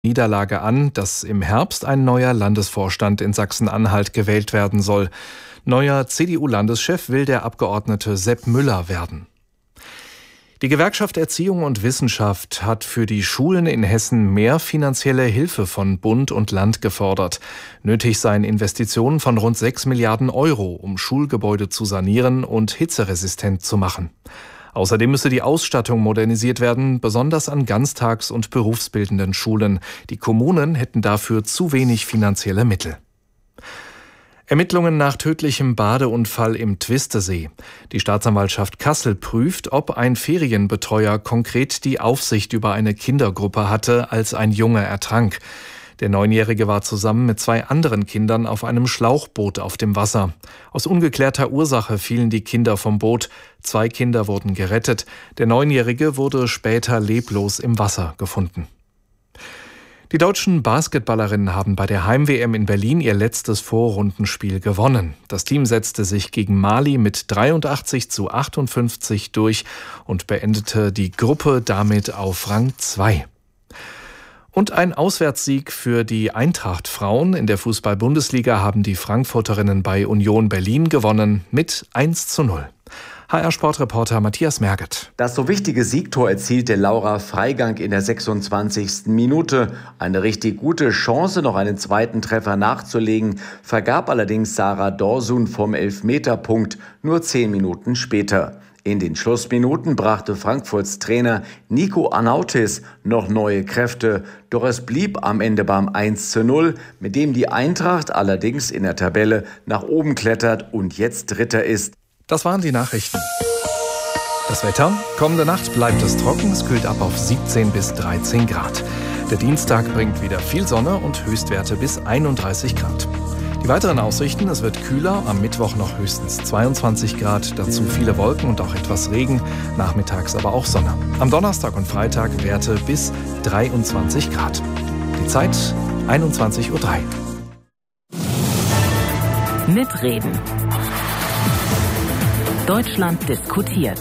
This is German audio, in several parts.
Niederlage an, dass im Herbst ein neuer Landesvorstand in Sachsen-Anhalt gewählt werden soll. Neuer CDU-Landeschef will der Abgeordnete Sepp Müller werden. Die Gewerkschaft Erziehung und Wissenschaft hat für die Schulen in Hessen mehr finanzielle Hilfe von Bund und Land gefordert. Nötig seien Investitionen von rund 6 Milliarden Euro, um Schulgebäude zu sanieren und hitzeresistent zu machen. Außerdem müsse die Ausstattung modernisiert werden, besonders an Ganztags- und berufsbildenden Schulen. Die Kommunen hätten dafür zu wenig finanzielle Mittel. Ermittlungen nach tödlichem Badeunfall im Twistesee. Die Staatsanwaltschaft Kassel prüft, ob ein Ferienbetreuer konkret die Aufsicht über eine Kindergruppe hatte, als ein Junge ertrank. Der 9-Jährige war zusammen mit 2 anderen Kindern auf einem Schlauchboot auf dem Wasser. Aus ungeklärter Ursache fielen die Kinder vom Boot. 2 Kinder wurden gerettet. Der 9-Jährige wurde später leblos im Wasser gefunden. Die deutschen Basketballerinnen haben bei der Heim-WM in Berlin ihr letztes Vorrundenspiel gewonnen. Das Team setzte sich gegen Mali mit 83:58 durch und beendete die Gruppe damit auf Rang 2. Und ein Auswärtssieg für die Eintracht-Frauen. In der Fußball-Bundesliga haben die Frankfurterinnen bei Union Berlin gewonnen mit 1:0. HR-Sportreporter Matthias Merget. Das so wichtige Siegtor erzielte Laura Freigang in der 26. Minute. Eine richtig gute Chance, noch einen zweiten Treffer nachzulegen, vergab allerdings Sarah Dorsun vom Elfmeterpunkt nur 10 Minuten später. In den Schlussminuten brachte Frankfurts Trainer Nico Anautis noch neue Kräfte. Doch es blieb am Ende beim 1:0, mit dem die Eintracht allerdings in der Tabelle nach oben klettert und jetzt Dritter ist. Das waren die Nachrichten. Das Wetter? Kommende Nacht bleibt es trocken, es kühlt ab auf 17 bis 13 Grad. Der Dienstag bringt wieder viel Sonne und Höchstwerte bis 31 Grad. Die weiteren Aussichten: Es wird kühler, am Mittwoch noch höchstens 22 Grad, dazu viele Wolken und auch etwas Regen, nachmittags aber auch Sonne. Am Donnerstag und Freitag Werte bis 23 Grad. Die Zeit 21:03 Uhr. Mitreden. Deutschland diskutiert.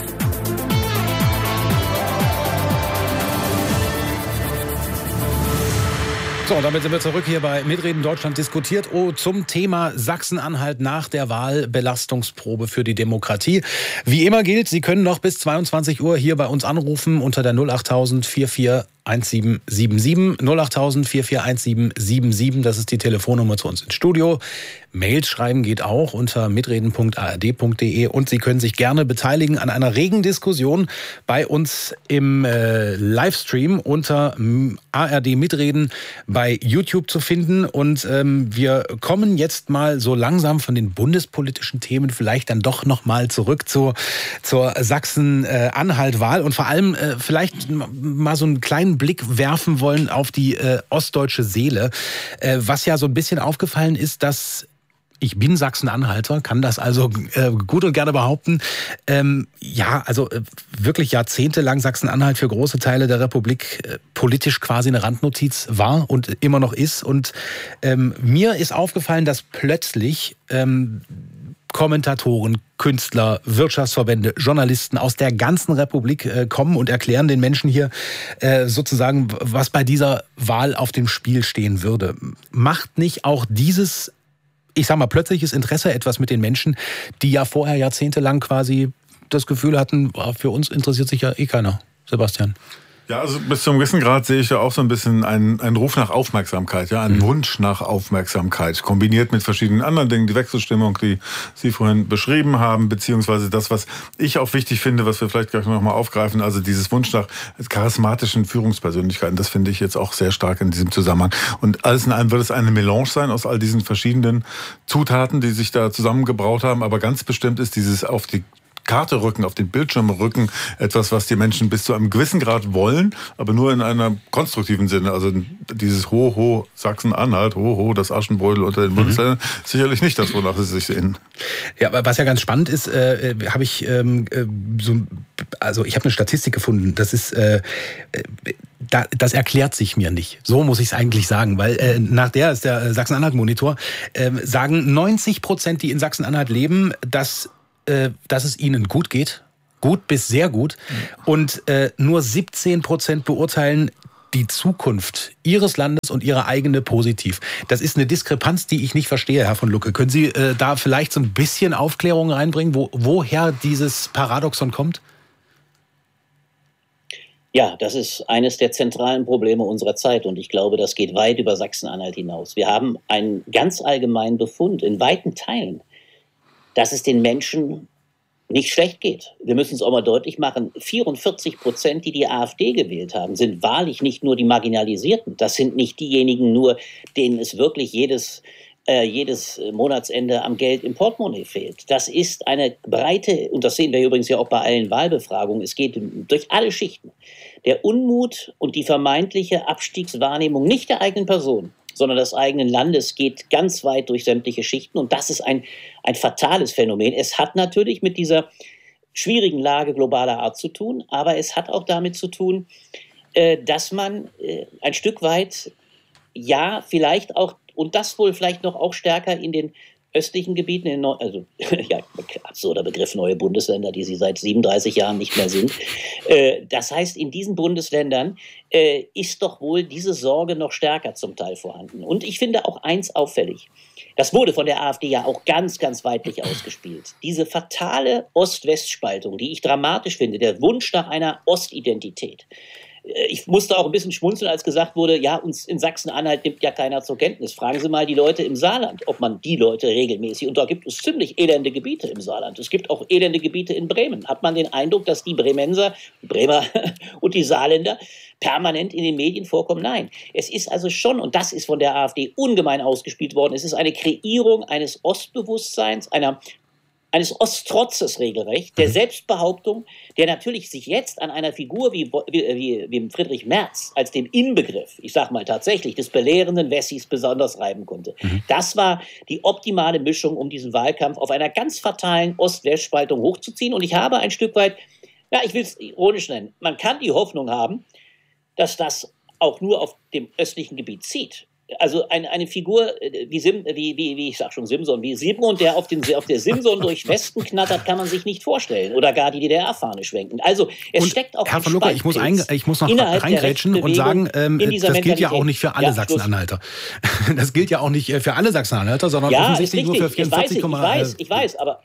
So, und damit sind wir zurück hier bei Mitreden Deutschland diskutiert. Zum Thema Sachsen-Anhalt nach der Wahl, Belastungsprobe für die Demokratie. Wie immer gilt, Sie können noch bis 22 Uhr hier bei uns anrufen unter der 08000 441777. 08000 441777, das ist die Telefonnummer zu uns ins Studio. Mails schreiben geht auch unter mitreden.ard.de und Sie können sich gerne beteiligen an einer regen Diskussion bei uns im Livestream unter ARD Mitreden bei YouTube zu finden. Und wir kommen jetzt mal so langsam von den bundespolitischen Themen vielleicht dann doch noch mal zurück zur Sachsen-Anhalt-Wahl und vor allem vielleicht mal so einen kleinen Blick werfen wollen auf die ostdeutsche Seele. Was ja so ein bisschen aufgefallen ist, dass ich bin Sachsen-Anhalter, kann das also gut und gerne behaupten. Wirklich jahrzehntelang Sachsen-Anhalt für große Teile der Republik politisch quasi eine Randnotiz war und immer noch ist. Und mir ist aufgefallen, dass plötzlich Kommentatoren, Künstler, Wirtschaftsverbände, Journalisten aus der ganzen Republik kommen und erklären den Menschen hier sozusagen, was bei dieser Wahl auf dem Spiel stehen würde. Macht nicht auch dieses, ich sag mal, plötzliches Interesse etwas mit den Menschen, die ja vorher jahrzehntelang quasi das Gefühl hatten, für uns interessiert sich ja eh keiner, Sebastian? Ja, also bis zum gewissen Grad sehe ich ja auch so ein bisschen einen Ruf nach Aufmerksamkeit, ja, einen Wunsch nach Aufmerksamkeit, kombiniert mit verschiedenen anderen Dingen, die Wechselstimmung, die Sie vorhin beschrieben haben, beziehungsweise das, was ich auch wichtig finde, was wir vielleicht gleich noch mal aufgreifen, also dieses Wunsch nach charismatischen Führungspersönlichkeiten, das finde ich jetzt auch sehr stark in diesem Zusammenhang. Und alles in allem wird es eine Melange sein aus all diesen verschiedenen Zutaten, die sich da zusammengebraut haben, aber ganz bestimmt ist dieses auf die Karte rücken, auf den Bildschirm rücken, etwas, was die Menschen bis zu einem gewissen Grad wollen, aber nur in einem konstruktiven Sinne. Also dieses Ho, Sachsen-Anhalt, Ho, das Aschenbrödel unter den Bundesländern, sicherlich nicht das, wonach sie sich sehen. Ja, aber was ja ganz spannend ist, habe ich ich habe eine Statistik gefunden, das ist das erklärt sich mir nicht. So muss ich es eigentlich sagen, weil nach der ist der Sachsen-Anhalt-Monitor, sagen 90%, die in Sachsen-Anhalt leben, dass es ihnen gut geht, gut bis sehr gut. Und nur 17% beurteilen die Zukunft Ihres Landes und Ihre eigene positiv. Das ist eine Diskrepanz, die ich nicht verstehe, Herr von Lucke. Können Sie da vielleicht so ein bisschen Aufklärung reinbringen, woher dieses Paradoxon kommt? Ja, das ist eines der zentralen Probleme unserer Zeit und ich glaube, das geht weit über Sachsen-Anhalt hinaus. Wir haben einen ganz allgemeinen Befund in weiten Teilen, dass es den Menschen nicht schlecht geht. Wir müssen es auch mal deutlich machen, 44%, die AfD gewählt haben, sind wahrlich nicht nur die Marginalisierten. Das sind nicht diejenigen nur, denen es wirklich jedes Monatsende am Geld im Portemonnaie fehlt. Das ist eine breite, und das sehen wir übrigens ja auch bei allen Wahlbefragungen, es geht durch alle Schichten. Der Unmut und die vermeintliche Abstiegswahrnehmung nicht der eigenen Person, sondern des eigenen Landes geht ganz weit durch sämtliche Schichten. Und das ist ein fatales Phänomen. Es hat natürlich mit dieser schwierigen Lage globaler Art zu tun, aber es hat auch damit zu tun, dass man ein Stück weit, ja, vielleicht auch, und das wohl vielleicht noch auch stärker in den östlichen Gebieten, absurder Begriff, neue Bundesländer, die sie seit 37 Jahren nicht mehr sind. Das heißt, in diesen Bundesländern ist doch wohl diese Sorge noch stärker zum Teil vorhanden. Und ich finde auch eins auffällig. Das wurde von der AfD ja auch ganz, ganz weitlich ausgespielt. Diese fatale Ost-West-Spaltung, die ich dramatisch finde, der Wunsch nach einer Ostidentität. Ich musste auch ein bisschen schmunzeln, als gesagt wurde, ja, uns in Sachsen-Anhalt nimmt ja keiner zur Kenntnis. Fragen Sie mal die Leute im Saarland, ob man die Leute regelmäßig, und da gibt es ziemlich elende Gebiete im Saarland. Es gibt auch elende Gebiete in Bremen. Hat man den Eindruck, dass die Bremer und die Saarländer permanent in den Medien vorkommen? Nein. Es ist also schon, und das ist von der AfD ungemein ausgespielt worden, es ist eine Kreierung eines Ostbewusstseins, eines Osttrotzes regelrecht, der Selbstbehauptung, der natürlich sich jetzt an einer Figur wie Friedrich Merz als dem Inbegriff, ich sag mal tatsächlich, des belehrenden Wessis besonders reiben konnte. Das war die optimale Mischung, um diesen Wahlkampf auf einer ganz fatalen Ost-West-Spaltung hochzuziehen. Und ich habe ein Stück weit, ja, ich will es ironisch nennen, man kann die Hoffnung haben, dass das auch nur auf dem östlichen Gebiet zieht. Also eine Figur wie ich sag schon Simson, wie Simon, der auf der Simson durch Westen knattert, kann man sich nicht vorstellen. Oder gar die DDR-Fahne schwenken. Also es steckt auch Herr von Lucke, ich muss noch reingrätschen und sagen, das gilt ja auch nicht für alle Sachsen-Anhalter. Das gilt ja auch nicht für alle Sachsen-Anhalter, sondern offensichtlich nur für 44,5. Ich weiß, aber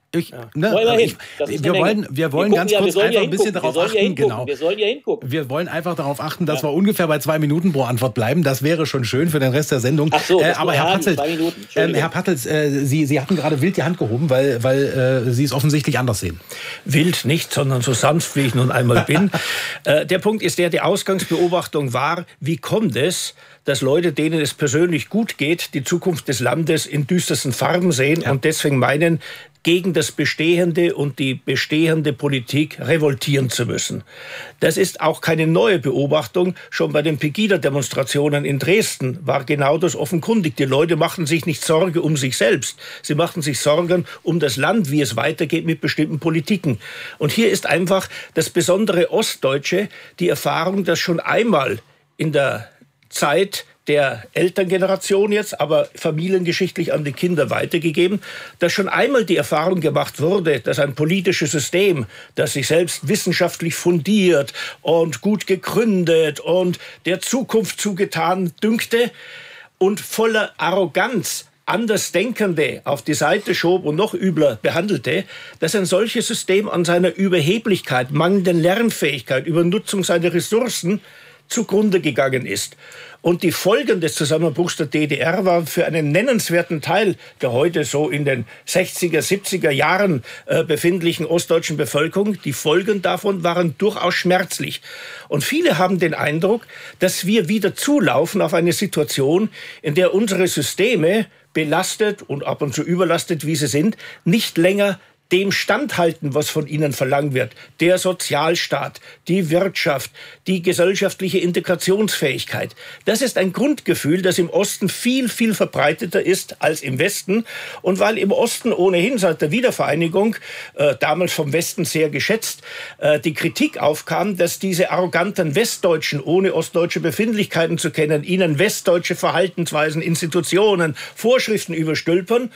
wir wollen ganz kurz einfach ein bisschen darauf achten. Genau. Wir sollen ja hingucken. Wir wollen einfach darauf achten, dass wir ungefähr bei 2 Minuten pro Antwort bleiben. Das wäre schon schön für den Rest der Sendung. Ach so, aber Herr Patzelt, Sie hatten gerade wild die Hand gehoben, weil Sie es offensichtlich anders sehen. Wild nicht, sondern so sanft, wie ich nun einmal bin. Der Punkt ist die Ausgangsbeobachtung war, wie kommt es, dass Leute, denen es persönlich gut geht, die Zukunft des Landes in düstersten Farben sehen und deswegen meinen, gegen das Bestehende und die bestehende Politik revoltieren zu müssen. Das ist auch keine neue Beobachtung. Schon bei den Pegida-Demonstrationen in Dresden war genau das offenkundig. Die Leute machten sich nicht Sorge um sich selbst. Sie machten sich Sorgen um das Land, wie es weitergeht mit bestimmten Politiken. Und hier ist einfach das besondere Ostdeutsche, die Erfahrung, dass schon einmal in der Zeit der Elterngeneration jetzt, aber familiengeschichtlich an die Kinder weitergegeben, dass schon einmal die Erfahrung gemacht wurde, dass ein politisches System, das sich selbst wissenschaftlich fundiert und gut gegründet und der Zukunft zugetan dünkte und voller Arroganz Andersdenkende auf die Seite schob und noch übler behandelte, dass ein solches System an seiner Überheblichkeit, mangelnden Lernfähigkeit, Übernutzung seiner Ressourcen zugrunde gegangen ist. Und die Folgen des Zusammenbruchs der DDR waren für einen nennenswerten Teil der heute so in den 60er, 70er Jahren befindlichen ostdeutschen Bevölkerung, die Folgen davon waren durchaus schmerzlich. Und viele haben den Eindruck, dass wir wieder zulaufen auf eine Situation, in der unsere Systeme, belastet und ab und zu überlastet, wie sie sind, nicht länger dem standhalten, was von ihnen verlangt wird. Der Sozialstaat, die Wirtschaft, die gesellschaftliche Integrationsfähigkeit. Das ist ein Grundgefühl, das im Osten viel, viel verbreiteter ist als im Westen. Und weil im Osten ohnehin seit der Wiedervereinigung, damals vom Westen sehr geschätzt, die Kritik aufkam, dass diese arroganten Westdeutschen, ohne ostdeutsche Befindlichkeiten zu kennen, ihnen westdeutsche Verhaltensweisen, Institutionen, Vorschriften überstülpern,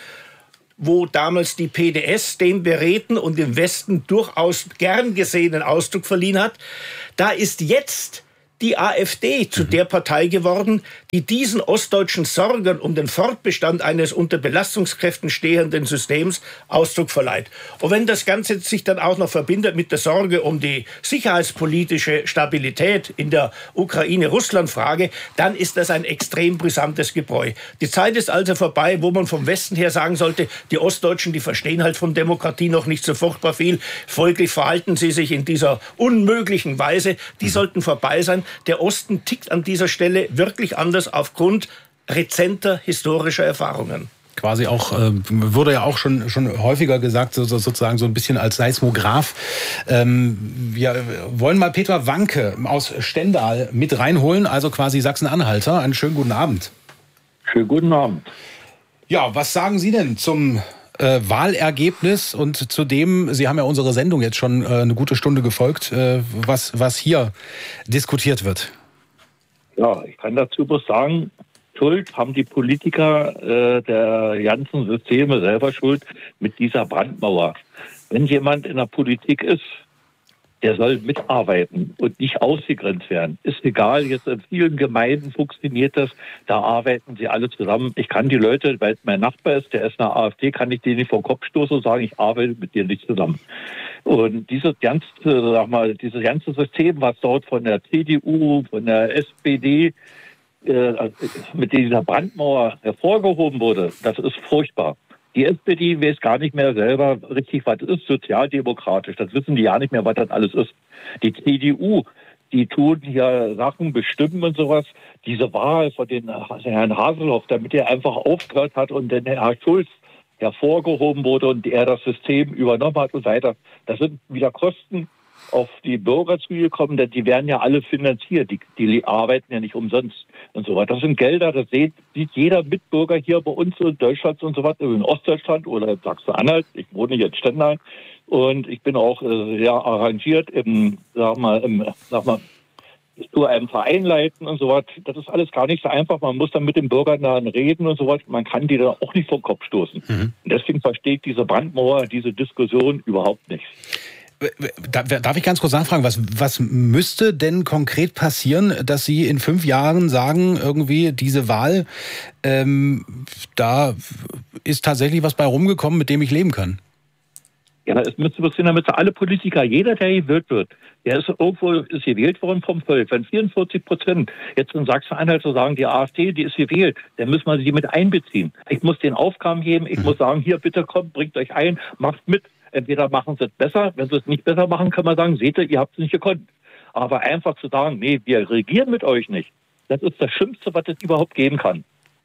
wo damals die PDS dem beredten und im Westen durchaus gern gesehenen Ausdruck verliehen hat, da ist jetzt die AfD zu der Partei geworden, die diesen ostdeutschen Sorgen um den Fortbestand eines unter Belastungskräften stehenden Systems Ausdruck verleiht. Und wenn das Ganze sich dann auch noch verbindet mit der Sorge um die sicherheitspolitische Stabilität in der Ukraine-Russland-Frage, dann ist das ein extrem brisantes Gebräu. Die Zeit ist also vorbei, wo man vom Westen her sagen sollte, die Ostdeutschen, die verstehen halt von Demokratie noch nicht so furchtbar viel, folglich verhalten sie sich in dieser unmöglichen Weise. Die sollten vorbei sein. Der Osten tickt an dieser Stelle wirklich anders aufgrund rezenter historischer Erfahrungen. Quasi auch, wurde ja auch schon häufiger gesagt, sozusagen so ein bisschen als Seismograph. Wir wollen mal Peter Wanke aus Stendal mit reinholen, also quasi Sachsen-Anhalter. Einen schönen guten Abend. Schönen guten Abend. Ja, was sagen Sie denn zum Wahlergebnis und zu dem, Sie haben ja unsere Sendung jetzt schon eine gute Stunde gefolgt, was hier diskutiert wird? Ja, ich kann dazu bloß sagen, Schuld haben die Politiker der ganzen Systeme selber Schuld mit dieser Brandmauer. Wenn jemand in der Politik ist, der soll mitarbeiten und nicht ausgegrenzt werden. Ist egal, jetzt in vielen Gemeinden funktioniert das, da arbeiten sie alle zusammen. Ich kann die Leute, weil mein Nachbar ist, der ist in der AfD, kann ich den nicht vor den Kopf stoßen und sagen, ich arbeite mit dir nicht zusammen. Und dieses ganze System, was dort von der CDU, von der SPD, mit dieser Brandmauer hervorgehoben wurde, das ist furchtbar. Die SPD weiß gar nicht mehr selber richtig, was ist sozialdemokratisch. Das wissen die ja nicht mehr, was das alles ist. Die CDU, die tun hier Sachen bestimmen und sowas. Diese Wahl von den Herrn Haseloff, damit er einfach aufgehört hat und dann Herr Schulz hervorgehoben wurde und er das System übernommen hat und weiter. Das sind wieder Kosten auf die Bürger zugekommen, denn die werden ja alle finanziert. Die arbeiten ja nicht umsonst und so weiter. Das sind Gelder, das sieht jeder Mitbürger hier bei uns in Deutschland und so weiter, in Ostdeutschland oder in Sachsen-Anhalt. Ich wohne hier in Stendal und ich bin auch sehr arrangiert im zu einem Verein leiten und so was. Das ist alles gar nicht so einfach. Man muss dann mit den Bürgern dann reden und so was. Man kann die dann auch nicht vom Kopf stoßen. Und deswegen versteht diese Brandmauer, diese Diskussion überhaupt nicht. Darf ich ganz kurz nachfragen, was müsste denn konkret passieren, dass Sie in 5 Jahren sagen, irgendwie diese Wahl, da ist tatsächlich was bei rumgekommen, mit dem ich leben kann? Ja, es müsste passieren, damit alle Politiker, jeder, der gewählt wird, der ist gewählt worden vom Volk. Wenn 44% jetzt in Sachsen-Anhalt so sagen, die AfD, die ist gewählt, dann müssen wir sie mit einbeziehen. Ich muss den Aufgaben geben, ich muss sagen, hier bitte kommt, bringt euch ein, macht mit. Entweder machen sie es besser, wenn sie es nicht besser machen, kann man sagen, seht ihr habt es nicht gekonnt. Aber einfach zu sagen, nee, wir regieren mit euch nicht, das ist das Schlimmste, was es überhaupt geben kann.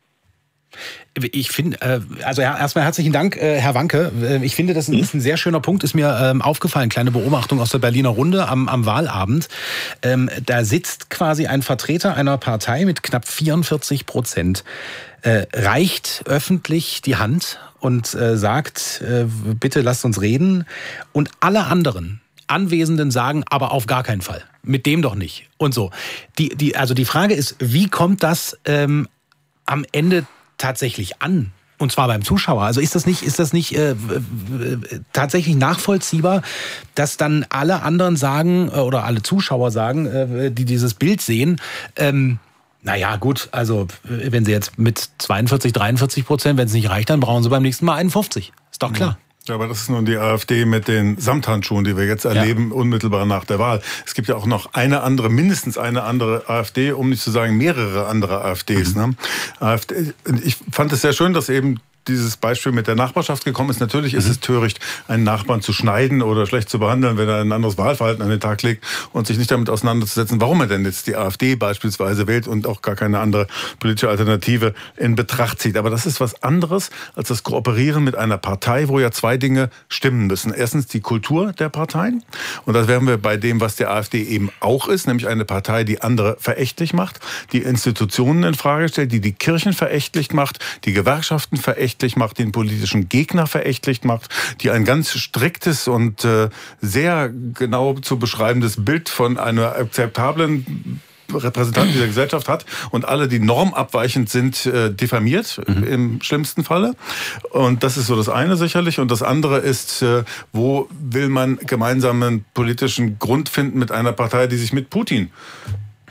Ich finde, also erstmal herzlichen Dank, Herr Wanke. Ich finde, das ist ein sehr schöner Punkt, ist mir aufgefallen. Kleine Beobachtung aus der Berliner Runde am Wahlabend. Da sitzt quasi ein Vertreter einer Partei mit knapp 44%, reicht öffentlich die Hand und sagt, bitte lasst uns reden. Und alle anderen Anwesenden sagen, aber auf gar keinen Fall. Mit dem doch nicht. Und so. Also die Frage ist, wie kommt das am Ende tatsächlich an? Und zwar beim Zuschauer. Also ist das nicht tatsächlich nachvollziehbar, dass dann alle anderen sagen, oder alle Zuschauer sagen, die dieses Bild sehen, naja, gut, also wenn sie jetzt mit 42-43%, wenn es nicht reicht, dann brauchen sie beim nächsten Mal 51. Ist doch klar. Ja, aber das ist nun die AfD mit den Samthandschuhen, die wir jetzt erleben, unmittelbar nach der Wahl. Es gibt ja auch noch mindestens eine andere AfD, um nicht zu sagen mehrere andere AfDs. Ne? AfD, ich fand es sehr schön, dass eben dieses Beispiel mit der Nachbarschaft gekommen ist. Natürlich ist es töricht, einen Nachbarn zu schneiden oder schlecht zu behandeln, wenn er ein anderes Wahlverhalten an den Tag legt und sich nicht damit auseinanderzusetzen, warum er denn jetzt die AfD beispielsweise wählt und auch gar keine andere politische Alternative in Betracht zieht. Aber das ist was anderes als das Kooperieren mit einer Partei, wo ja 2 Dinge stimmen müssen. Erstens die Kultur der Parteien. Und das wären wir bei dem, was der AfD eben auch ist, nämlich eine Partei, die andere verächtlich macht, die Institutionen in Frage stellt, die Kirchen verächtlich macht, die Gewerkschaften verächtlich macht, den politischen Gegner verächtlich macht, die ein ganz striktes und sehr genau zu beschreibendes Bild von einer akzeptablen Repräsentanten dieser Gesellschaft hat und alle, die normabweichend sind, diffamiert, im schlimmsten Falle. Und das ist so das eine sicherlich. Und das andere ist, wo will man gemeinsamen politischen Grund finden mit einer Partei, die sich mit Putin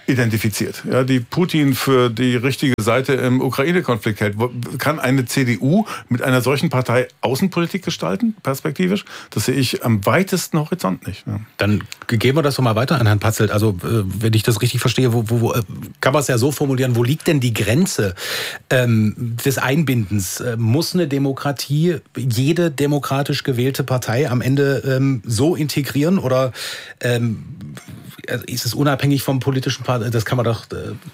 identifiziert, ja, die Putin für die richtige Seite im Ukraine-Konflikt hält. Kann eine CDU mit einer solchen Partei Außenpolitik gestalten, perspektivisch? Das sehe ich am weitesten Horizont nicht. Ja. Dann geben wir das doch mal weiter an Herrn Patzelt. Also, wenn ich das richtig verstehe, wo kann man es ja so formulieren, wo liegt denn die Grenze des Einbindens? Muss eine Demokratie jede demokratisch gewählte Partei am Ende so integrieren oder ist es unabhängig vom politischen das kann man doch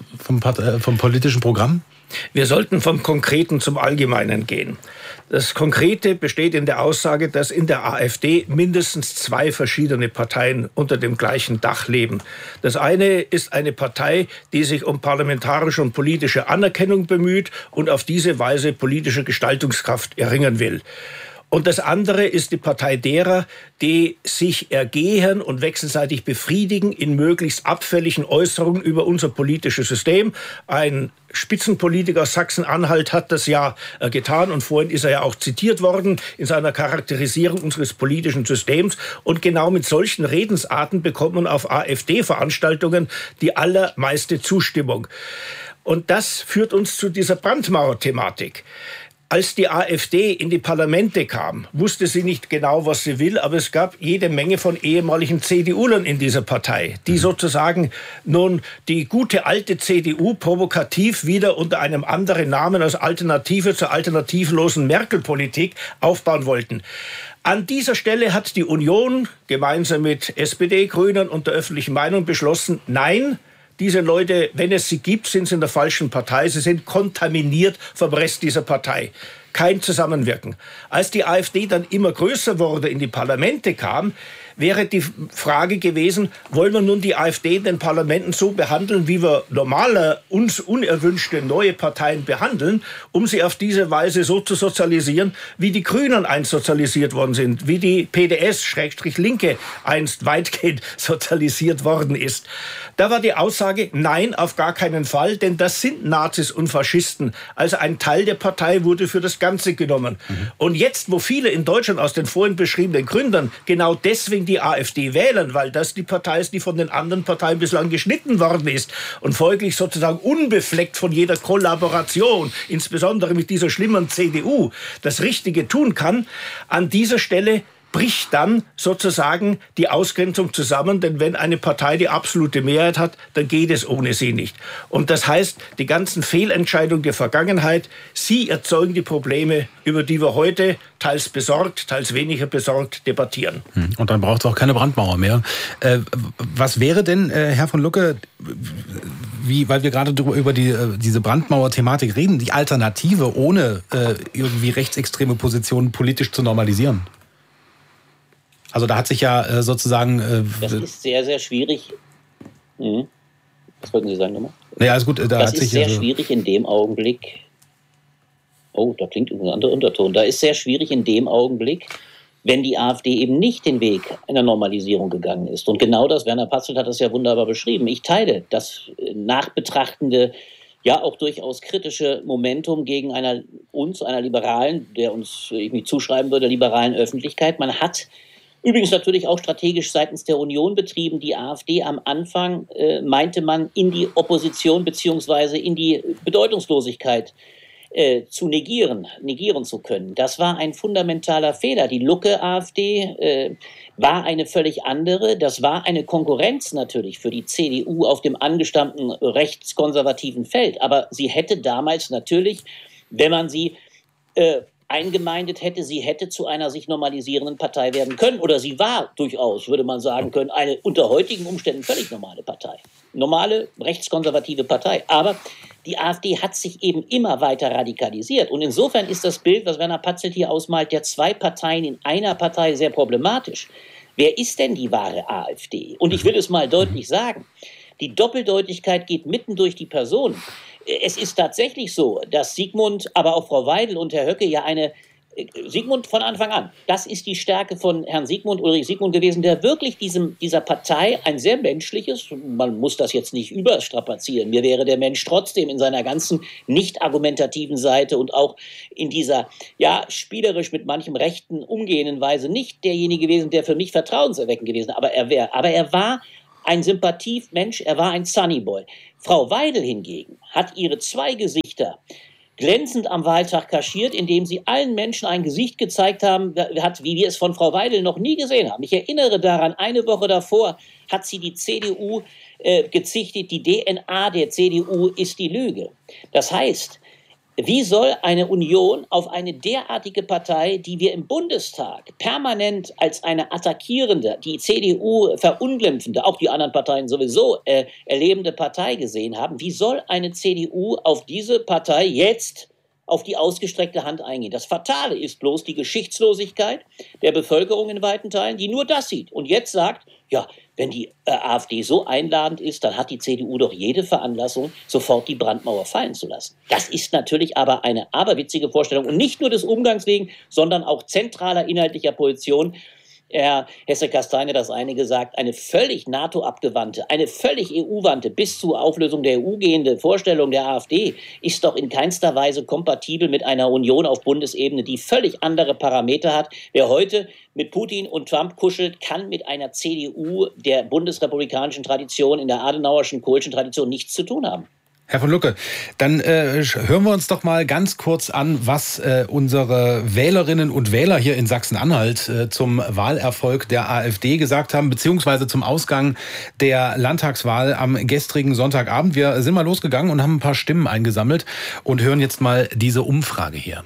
vom politischen Programm? Wir sollten vom Konkreten zum Allgemeinen gehen. Das Konkrete besteht in der Aussage, dass in der AfD mindestens 2 verschiedene Parteien unter dem gleichen Dach leben. Das eine ist eine Partei, die sich um parlamentarische und politische Anerkennung bemüht und auf diese Weise politische Gestaltungskraft erringen will. Und das andere ist die Partei derer, die sich ergehen und wechselseitig befriedigen in möglichst abfälligen Äußerungen über unser politisches System. Ein Spitzenpolitiker aus Sachsen-Anhalt hat das ja getan und vorhin ist er ja auch zitiert worden in seiner Charakterisierung unseres politischen Systems. Und genau mit solchen Redensarten bekommt man auf AfD-Veranstaltungen die allermeiste Zustimmung. Und das führt uns zu dieser Brandmauer-Thematik. Als die AfD in die Parlamente kam, wusste sie nicht genau, was sie will, aber es gab jede Menge von ehemaligen CDUlern in dieser Partei, die sozusagen nun die gute alte CDU provokativ wieder unter einem anderen Namen als Alternative zur alternativlosen Merkel-Politik aufbauen wollten. An dieser Stelle hat die Union gemeinsam mit SPD, Grünen und der öffentlichen Meinung beschlossen, nein, diese Leute, wenn es sie gibt, sind sie in der falschen Partei. Sie sind kontaminiert vom Rest dieser Partei. Kein Zusammenwirken. Als die AfD dann immer größer wurde, in die Parlamente kam, wäre die Frage gewesen, wollen wir nun die AfD in den Parlamenten so behandeln, wie wir normale, uns unerwünschte neue Parteien behandeln, um sie auf diese Weise so zu sozialisieren, wie die Grünen einst sozialisiert worden sind, wie die PDS-Linke einst weitgehend sozialisiert worden ist. Da war die Aussage, nein, auf gar keinen Fall, denn das sind Nazis und Faschisten. Also ein Teil der Partei wurde für das Ganze genommen. Und jetzt, wo viele in Deutschland aus den vorhin beschriebenen Gründen genau deswegen die AfD wählen, weil das die Partei ist, die von den anderen Parteien bislang geschnitten worden ist und folglich sozusagen unbefleckt von jeder Kollaboration, insbesondere mit dieser schlimmen CDU, das Richtige tun kann, an dieser Stelle bricht dann sozusagen die Ausgrenzung zusammen, denn wenn eine Partei die absolute Mehrheit hat, dann geht es ohne sie nicht. Und das heißt, die ganzen Fehlentscheidungen der Vergangenheit, sie erzeugen die Probleme, über die wir heute teils besorgt, teils weniger besorgt debattieren. Und dann braucht es auch keine Brandmauer mehr. Was wäre denn, Herr von Lucke, weil wir gerade über diese Brandmauer-Thematik reden, die Alternative, ohne irgendwie rechtsextreme Positionen politisch zu normalisieren? Also da hat sich ja sozusagen... das ist sehr, sehr schwierig. Was wollten Sie sagen nochmal? Ja, ist gut. Das ist sehr schwierig in dem Augenblick... Oh, da klingt ein anderer Unterton. Da ist sehr schwierig in dem Augenblick, wenn die AfD eben nicht den Weg einer Normalisierung gegangen ist. Und genau das, Werner Patzelt hat das ja wunderbar beschrieben. Ich teile das nachbetrachtende, ja auch durchaus kritische Momentum gegen einer liberalen, der uns, ich mich zuschreiben würde, liberalen Öffentlichkeit. Man hat übrigens natürlich auch strategisch seitens der Union betrieben. Die AfD am Anfang meinte man in die Opposition bzw. in die Bedeutungslosigkeit zu negieren zu können. Das war ein fundamentaler Fehler. Die Lucke-AfD war eine völlig andere. Das war eine Konkurrenz natürlich für die CDU auf dem angestammten rechtskonservativen Feld. Aber sie hätte damals natürlich, wenn man sie eingemeindet hätte, sie hätte zu einer sich normalisierenden Partei werden können. Oder sie war durchaus, würde man sagen können, eine unter heutigen Umständen völlig normale Partei. Normale, rechtskonservative Partei. Aber die AfD hat sich eben immer weiter radikalisiert. Und insofern ist das Bild, was Werner Patzelt hier ausmalt, der 2 Parteien in einer Partei sehr problematisch. Wer ist denn die wahre AfD? Und ich will es mal deutlich sagen. Die Doppeldeutigkeit geht mitten durch die Personen. Es ist tatsächlich so, dass Sigmund, aber auch Frau Weidel und Herr Höcke Sigmund von Anfang an, das ist die Stärke von Herrn Ulrich Sigmund gewesen, der wirklich dieser Partei ein sehr menschliches, man muss das jetzt nicht überstrapazieren, mir wäre der Mensch trotzdem in seiner ganzen nicht argumentativen Seite und auch in dieser, ja, spielerisch mit manchem Rechten umgehenden Weise nicht derjenige gewesen, der für mich vertrauenserweckend gewesen ist, aber er war ein Sympathiemensch, er war ein Sunnyboy. Frau Weidel hingegen hat ihre 2 Gesichter glänzend am Wahltag kaschiert, indem sie allen Menschen ein Gesicht gezeigt haben, wie wir es von Frau Weidel noch nie gesehen haben. Ich erinnere daran, eine Woche davor hat sie die CDU gezichtet, die DNA der CDU ist die Lüge. Das heißt, wie soll eine Union auf eine derartige Partei, die wir im Bundestag permanent als eine attackierende, die CDU verunglimpfende, auch die anderen Parteien sowieso erlebende Partei gesehen haben, wie soll eine CDU auf diese Partei jetzt auf die ausgestreckte Hand eingehen? Das Fatale ist bloß die Geschichtslosigkeit der Bevölkerung in weiten Teilen, die nur das sieht und jetzt sagt, ja, wenn die AfD so einladend ist, dann hat die CDU doch jede Veranlassung, sofort die Brandmauer fallen zu lassen. Das ist natürlich aber eine aberwitzige Vorstellung und nicht nur des Umgangs wegen, sondern auch zentraler inhaltlicher Position. Herr Hesse-Castagne das eine gesagt, eine völlig NATO-abgewandte, eine völlig EU-wandte, bis zur Auflösung der EU gehende Vorstellung der AfD ist doch in keinster Weise kompatibel mit einer Union auf Bundesebene, die völlig andere Parameter hat. Wer heute mit Putin und Trump kuschelt, kann mit einer CDU der bundesrepublikanischen Tradition, in der adenauerschen, kohlschen Tradition nichts zu tun haben. Herr von Lucke, dann hören wir uns doch mal ganz kurz an, was unsere Wählerinnen und Wähler hier in Sachsen-Anhalt zum Wahlerfolg der AfD gesagt haben, beziehungsweise zum Ausgang der Landtagswahl am gestrigen Sonntagabend. Wir sind mal losgegangen und haben ein paar Stimmen eingesammelt und hören jetzt mal diese Umfrage hier.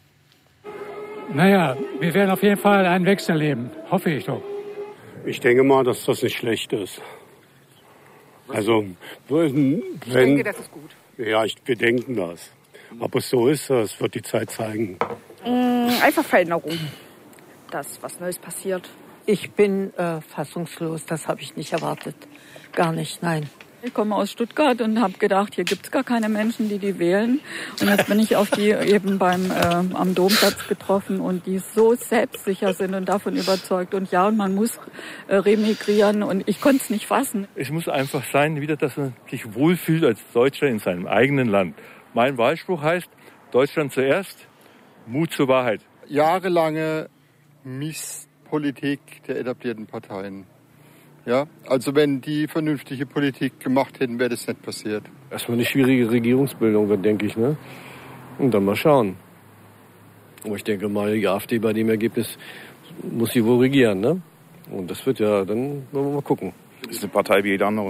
Naja, wir werden auf jeden Fall einen Wechsel erleben, hoffe ich doch. Ich denke mal, dass das nicht schlecht ist. Also, ich denke, das ist gut. Ja, wir denken das. Ob es so ist, das wird die Zeit zeigen. Einfach Veränderung. Das, was Neues passiert. Ich bin fassungslos, das habe ich nicht erwartet. Gar nicht, nein. Ich komme aus Stuttgart und habe gedacht, hier gibt es gar keine Menschen, die wählen. Und jetzt bin ich auf die eben am Domplatz getroffen und die so selbstsicher sind und davon überzeugt. Und ja, und man muss remigrieren und ich konnte es nicht fassen. Es muss einfach sein, wieder, dass man sich wohlfühlt als Deutscher in seinem eigenen Land. Mein Wahlspruch heißt, Deutschland zuerst, Mut zur Wahrheit. Jahrelange Misspolitik der etablierten Parteien. Ja, also wenn die vernünftige Politik gemacht hätten, wäre das nicht passiert. Erstmal eine schwierige Regierungsbildung wird, denke ich, ne? Und dann mal schauen. Aber ich denke mal, die AfD bei dem Ergebnis muss sie wohl regieren, ne? Und das wird ja, dann wollen wir mal gucken. Das ist eine Partei wie jede andere.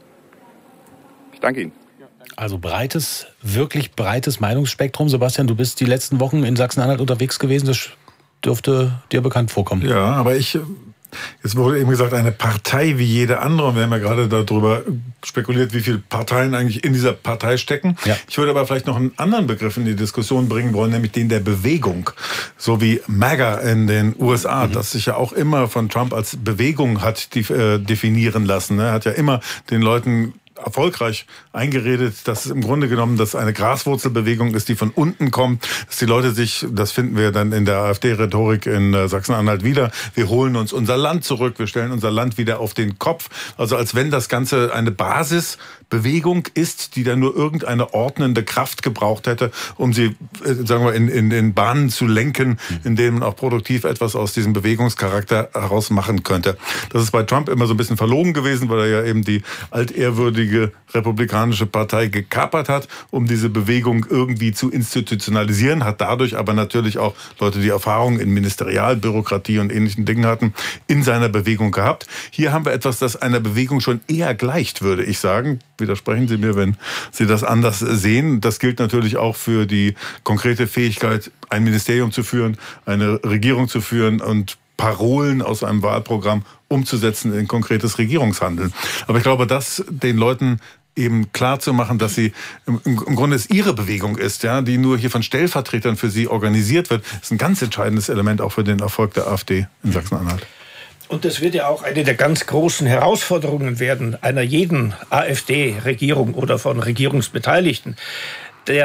Ich danke Ihnen. Also wirklich breites Meinungsspektrum. Sebastian, du bist die letzten Wochen in Sachsen-Anhalt unterwegs gewesen. Das dürfte dir bekannt vorkommen. Ja, aber jetzt wurde eben gesagt, eine Partei wie jede andere. Und wir haben ja gerade darüber spekuliert, wie viele Parteien eigentlich in dieser Partei stecken. Ja. Ich würde aber vielleicht noch einen anderen Begriff in die Diskussion bringen wollen, nämlich den der Bewegung. So wie MAGA in den USA, das sich ja auch immer von Trump als Bewegung hat definieren lassen. Er hat ja immer den Leuten erfolgreich eingeredet, dass im Grunde genommen das eine Graswurzelbewegung ist, die von unten kommt, dass die Leute sich, das finden wir dann in der AfD-Rhetorik in Sachsen-Anhalt wieder, wir holen uns unser Land zurück, wir stellen unser Land wieder auf den Kopf, also als wenn das Ganze eine Basisbewegung ist, die dann nur irgendeine ordnende Kraft gebraucht hätte, um sie, sagen wir, in Bahnen zu lenken, in denen man auch produktiv etwas aus diesem Bewegungscharakter heraus machen könnte. Das ist bei Trump immer so ein bisschen verlogen gewesen, weil er ja eben die altehrwürdige republikanische Partei gekapert hat, um diese Bewegung irgendwie zu institutionalisieren, hat dadurch aber natürlich auch Leute, die Erfahrung in Ministerialbürokratie und ähnlichen Dingen hatten, in seiner Bewegung gehabt. Hier haben wir etwas, das einer Bewegung schon eher gleicht, würde ich sagen. Widersprechen Sie mir, wenn Sie das anders sehen. Das gilt natürlich auch für die konkrete Fähigkeit, ein Ministerium zu führen, eine Regierung zu führen und Parolen aus einem Wahlprogramm umzusetzen in konkretes Regierungshandeln. Aber ich glaube, das den Leuten eben klar zu machen, dass sie im Grunde es ihre Bewegung ist, ja, die nur hier von Stellvertretern für sie organisiert wird, ist ein ganz entscheidendes Element auch für den Erfolg der AfD in Sachsen-Anhalt. Und das wird ja auch eine der ganz großen Herausforderungen werden einer jeden AfD-Regierung oder von Regierungsbeteiligten, das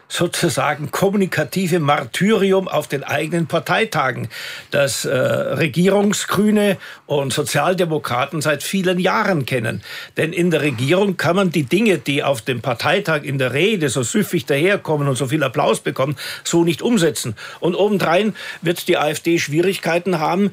sozusagen kommunikative Martyrium auf den eigenen Parteitagen, das Regierungsgrüne und Sozialdemokraten seit vielen Jahren kennen. Denn in der Regierung kann man die Dinge, die auf dem Parteitag in der Rede so süffig daherkommen und so viel Applaus bekommen, so nicht umsetzen. Und obendrein wird die AfD Schwierigkeiten haben,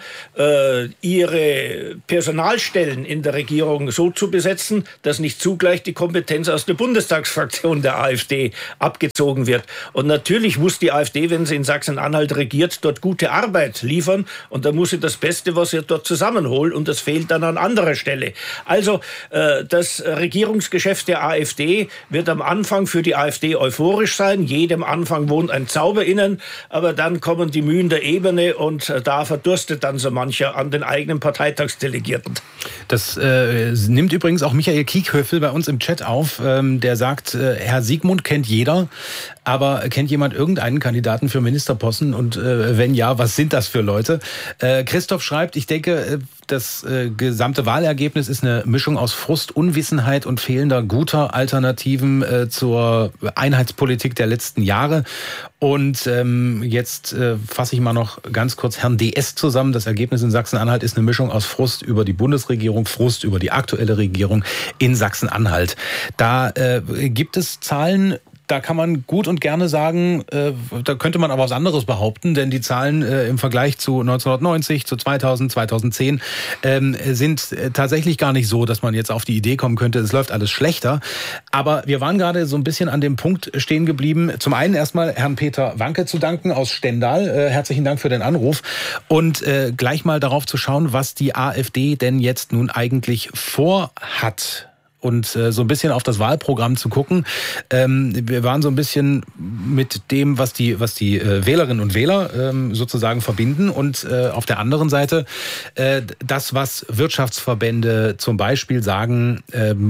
ihre Personalstellen in der Regierung so zu besetzen, dass nicht zugleich die Kompetenz aus der Bundestagsfraktion der AfD abgezogen wird. Und natürlich muss die AfD, wenn sie in Sachsen-Anhalt regiert, dort gute Arbeit liefern. Und da muss sie das Beste, was sie dort zusammenholt. Und das fehlt dann an anderer Stelle. Also das Regierungsgeschäft der AfD wird am Anfang für die AfD euphorisch sein. Jedem Anfang wohnt ein Zauber innen. Aber dann kommen die Mühen der Ebene und da verdurstet dann so mancher an den eigenen Parteitagsdelegierten. Das nimmt übrigens auch Michael Kiekhöfel bei uns im Chat auf. Der sagt, Herr Siegmund kennt jeder. Aber kennt jemand irgendeinen Kandidaten für Ministerposten? Und wenn ja, was sind das für Leute? Christoph schreibt, ich denke, das gesamte Wahlergebnis ist eine Mischung aus Frust, Unwissenheit und fehlender guter Alternativen zur Einheitspolitik der letzten Jahre. Und jetzt fasse ich mal noch ganz kurz Herrn DS zusammen. Das Ergebnis in Sachsen-Anhalt ist eine Mischung aus Frust über die Bundesregierung, Frust über die aktuelle Regierung in Sachsen-Anhalt. Da gibt es Zahlen, da kann man gut und gerne sagen, da könnte man aber was anderes behaupten, denn die Zahlen im Vergleich zu 1990, zu 2000, 2010 sind tatsächlich gar nicht so, dass man jetzt auf die Idee kommen könnte, es läuft alles schlechter. Aber wir waren gerade so ein bisschen an dem Punkt stehen geblieben. Zum einen erstmal Herrn Peter Wanke zu danken aus Stendal. Herzlichen Dank für den Anruf. Und gleich mal darauf zu schauen, was die AfD denn jetzt nun eigentlich vorhat. Und so ein bisschen auf das Wahlprogramm zu gucken. Wir waren so ein bisschen mit dem, was die Wählerinnen und Wähler sozusagen verbinden. Und auf der anderen Seite das, was Wirtschaftsverbände zum Beispiel sagen,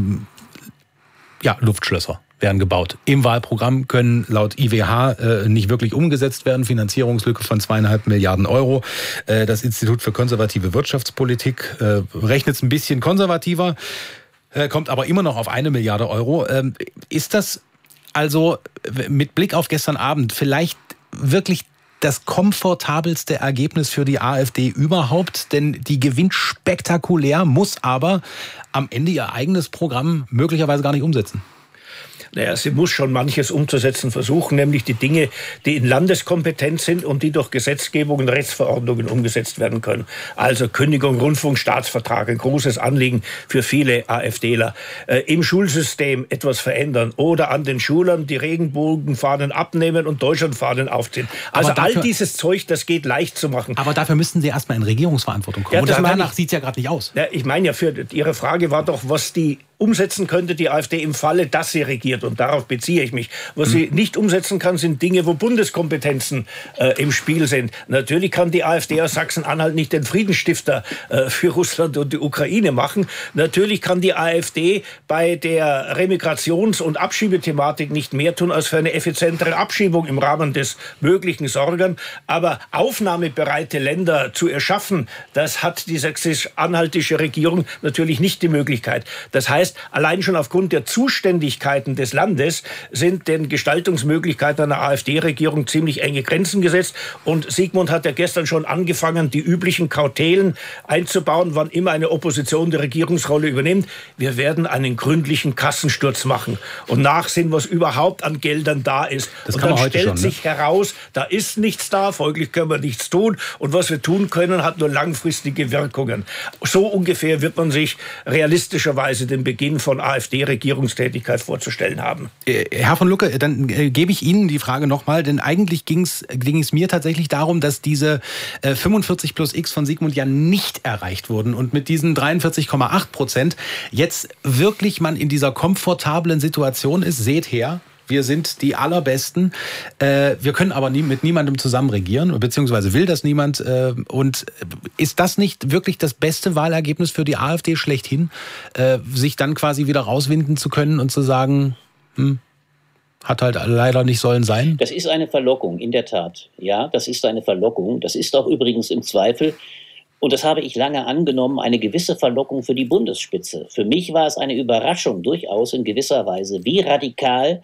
Luftschlösser werden gebaut. Im Wahlprogramm können laut IWH nicht wirklich umgesetzt werden. Finanzierungslücke von 2,5 Milliarden Euro. Das Institut für konservative Wirtschaftspolitik rechnet es ein bisschen konservativer. Kommt aber immer noch auf 1 Milliarde Euro. Ist das also mit Blick auf gestern Abend vielleicht wirklich das komfortabelste Ergebnis für die AfD überhaupt? Denn die gewinnt spektakulär, muss aber am Ende ihr eigenes Programm möglicherweise gar nicht umsetzen. Naja, sie muss schon manches umzusetzen versuchen, nämlich die Dinge, die in Landeskompetenz sind und die durch Gesetzgebung und Rechtsverordnungen umgesetzt werden können. Also Kündigung, Rundfunkstaatsvertrag, ein großes Anliegen für viele AfDler. Im Schulsystem etwas verändern oder an den Schulen die Regenbogenfahnen abnehmen und Deutschlandfahnen aufziehen. Also dafür, all dieses Zeug, das geht leicht zu machen. Aber dafür müssten Sie erstmal in Regierungsverantwortung kommen. Ja, und danach sieht es ja gerade nicht aus. Ja, ich meine ja, Ihre Frage war doch, was die umsetzen könnte, die AfD im Falle, dass sie regiert. Und darauf beziehe ich mich. Was sie nicht umsetzen kann, sind Dinge, wo Bundeskompetenzen im Spiel sind. Natürlich kann die AfD aus Sachsen-Anhalt nicht den Friedensstifter für Russland und die Ukraine machen. Natürlich kann die AfD bei der Remigrations- und Abschiebethematik nicht mehr tun, als für eine effizientere Abschiebung im Rahmen des Möglichen sorgen. Aber aufnahmebereite Länder zu erschaffen, das hat die sächsisch-anhaltische Regierung natürlich nicht die Möglichkeit. Das heißt, allein schon aufgrund der Zuständigkeiten des Landes sind den Gestaltungsmöglichkeiten einer AfD-Regierung ziemlich enge Grenzen gesetzt. Und Siegmund hat ja gestern schon angefangen, die üblichen Kautelen einzubauen, wann immer eine Opposition die Regierungsrolle übernimmt. Wir werden einen gründlichen Kassensturz machen und nachsehen, was überhaupt an Geldern da ist. Das und kann dann man heute stellt schon, sich heraus, da ist nichts da, folglich können wir nichts tun. Und was wir tun können, hat nur langfristige Wirkungen. So ungefähr wird man sich realistischerweise den Beginn von AfD-Regierungstätigkeit vorzustellen haben. Herr von Lucke, dann gebe ich Ihnen die Frage nochmal, denn eigentlich ging es mir tatsächlich darum, dass diese 45 plus X von Siegmund ja nicht erreicht wurden und mit diesen 43,8% jetzt wirklich man in dieser komfortablen Situation ist, seht her, wir sind die Allerbesten. Wir können aber mit niemandem zusammen regieren, beziehungsweise will das niemand. Und ist das nicht wirklich das beste Wahlergebnis für die AfD schlechthin, sich dann quasi wieder rauswinden zu können und zu sagen, hat halt leider nicht sollen sein? Das ist eine Verlockung, in der Tat. Ja, das ist eine Verlockung. Das ist auch übrigens im Zweifel, und das habe ich lange angenommen, eine gewisse Verlockung für die Bundesspitze. Für mich war es eine Überraschung durchaus in gewisser Weise, wie radikal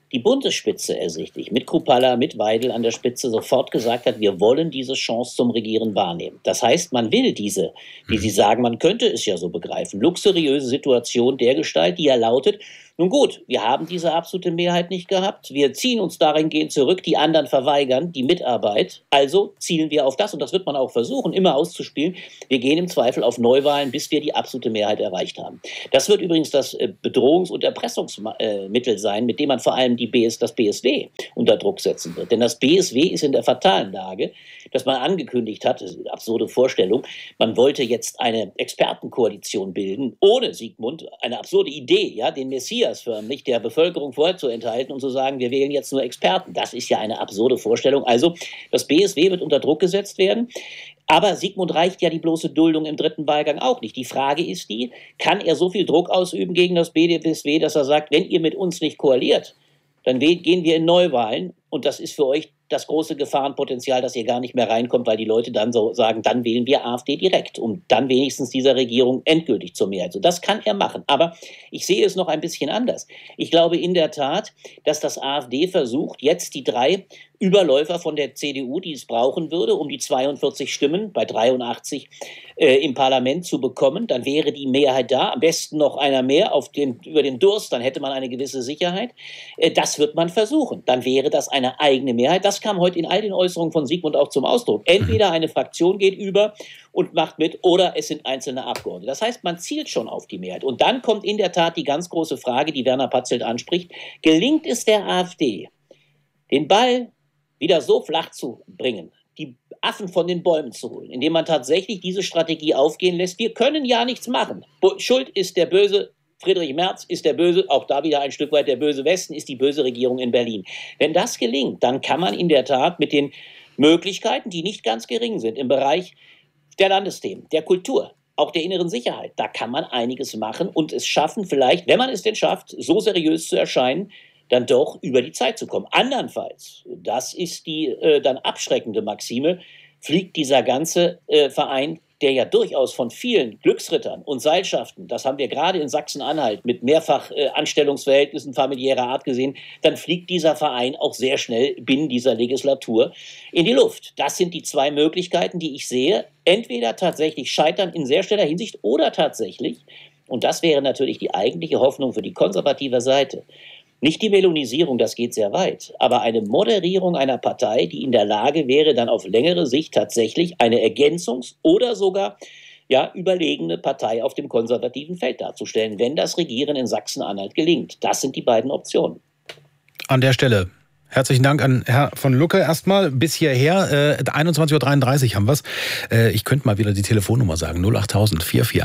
die Bundesspitze ersichtlich, mit Kruppalla, mit Weidel an der Spitze, sofort gesagt hat, wir wollen diese Chance zum Regieren wahrnehmen. Das heißt, man will diese, wie Sie sagen, man könnte es ja so begreifen, luxuriöse Situation dergestalt, die ja lautet, nun gut, wir haben diese absolute Mehrheit nicht gehabt, wir ziehen uns dahingehend zurück, die anderen verweigern die Mitarbeit, also zielen wir auf das, und das wird man auch versuchen, immer auszuspielen, wir gehen im Zweifel auf Neuwahlen, bis wir die absolute Mehrheit erreicht haben. Das wird übrigens das Bedrohungs- und Erpressungsmittel sein, mit dem man vor allem das BSW unter Druck setzen wird. Denn das BSW ist in der fatalen Lage, dass man angekündigt hat, das ist eine absurde Vorstellung, man wollte jetzt eine Expertenkoalition bilden, ohne Sigmund, eine absurde Idee, ja, den Messias förmlich der Bevölkerung vorzuenthalten und zu sagen, wir wählen jetzt nur Experten. Das ist ja eine absurde Vorstellung. Also das BSW wird unter Druck gesetzt werden. Aber Sigmund reicht ja die bloße Duldung im dritten Wahlgang auch nicht. Die Frage ist die, kann er so viel Druck ausüben gegen das BSW, dass er sagt, wenn ihr mit uns nicht koaliert, dann gehen wir in Neuwahlen und das ist für euch das große Gefahrenpotenzial, dass ihr gar nicht mehr reinkommt, weil die Leute dann so sagen, dann wählen wir AfD direkt, um dann wenigstens dieser Regierung endgültig zur Mehrheit. So, das kann er machen. Aber ich sehe es noch ein bisschen anders. Ich glaube in der Tat, dass das AfD versucht, jetzt die 3 Überläufer von der CDU, die es brauchen würde, um die 42 Stimmen bei 83 im Parlament zu bekommen. Dann wäre die Mehrheit da, am besten noch einer mehr über den Durst, dann hätte man eine gewisse Sicherheit. Das wird man versuchen. Dann wäre das eine eigene Mehrheit. Das kam heute in all den Äußerungen von Sigmund auch zum Ausdruck. Entweder eine Fraktion geht über und macht mit, oder es sind einzelne Abgeordnete. Das heißt, man zielt schon auf die Mehrheit. Und dann kommt in der Tat die ganz große Frage, die Werner Patzelt anspricht. Gelingt es der AfD, den Ball wieder so flach zu bringen, die Affen von den Bäumen zu holen, indem man tatsächlich diese Strategie aufgehen lässt? Wir können ja nichts machen. Schuld ist der Böse, Friedrich Merz ist der Böse, auch da wieder ein Stück weit der böse Westen, ist die böse Regierung in Berlin. Wenn das gelingt, dann kann man in der Tat mit den Möglichkeiten, die nicht ganz gering sind, im Bereich der Landesthemen, der Kultur, auch der inneren Sicherheit, da kann man einiges machen und es schaffen vielleicht, wenn man es denn schafft, so seriös zu erscheinen, dann doch über die Zeit zu kommen. Andernfalls, das ist die dann abschreckende Maxime, fliegt dieser ganze Verein, der ja durchaus von vielen Glücksrittern und Seilschaften, das haben wir gerade in Sachsen-Anhalt mit mehrfach Anstellungsverhältnissen familiärer Art gesehen, dann fliegt dieser Verein auch sehr schnell binnen dieser Legislatur in die Luft. Das sind die 2 Möglichkeiten, die ich sehe. Entweder tatsächlich scheitern in sehr schneller Hinsicht oder tatsächlich, und das wäre natürlich die eigentliche Hoffnung für die konservative Seite, nicht die Melonisierung, das geht sehr weit, aber eine Moderierung einer Partei, die in der Lage wäre, dann auf längere Sicht tatsächlich eine Ergänzungs- oder sogar überlegene Partei auf dem konservativen Feld darzustellen, wenn das Regieren in Sachsen-Anhalt gelingt. Das sind die beiden Optionen. An der Stelle herzlichen Dank an Herr von Lucke erstmal bis hierher. 21.33 Uhr haben wir es. Ich könnte mal wieder die Telefonnummer sagen. 08000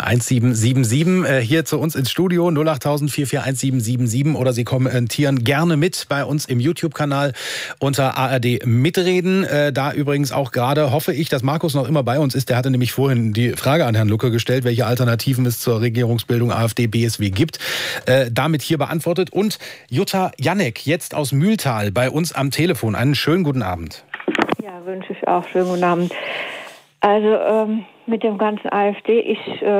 441777. Hier zu uns ins Studio 08000 441777. Oder Sie kommentieren gerne mit bei uns im YouTube-Kanal unter ARD Mitreden. Da übrigens auch gerade hoffe ich, dass Markus noch immer bei uns ist. Der hatte nämlich vorhin die Frage an Herrn Lucke gestellt, welche Alternativen es zur Regierungsbildung AfD-BSW gibt. Damit hier beantwortet. Und Jutta Janek jetzt aus Mühltal bei uns am Telefon. Einen schönen guten Abend. Ja, wünsche ich auch. Schönen guten Abend. Also mit dem ganzen AfD, ich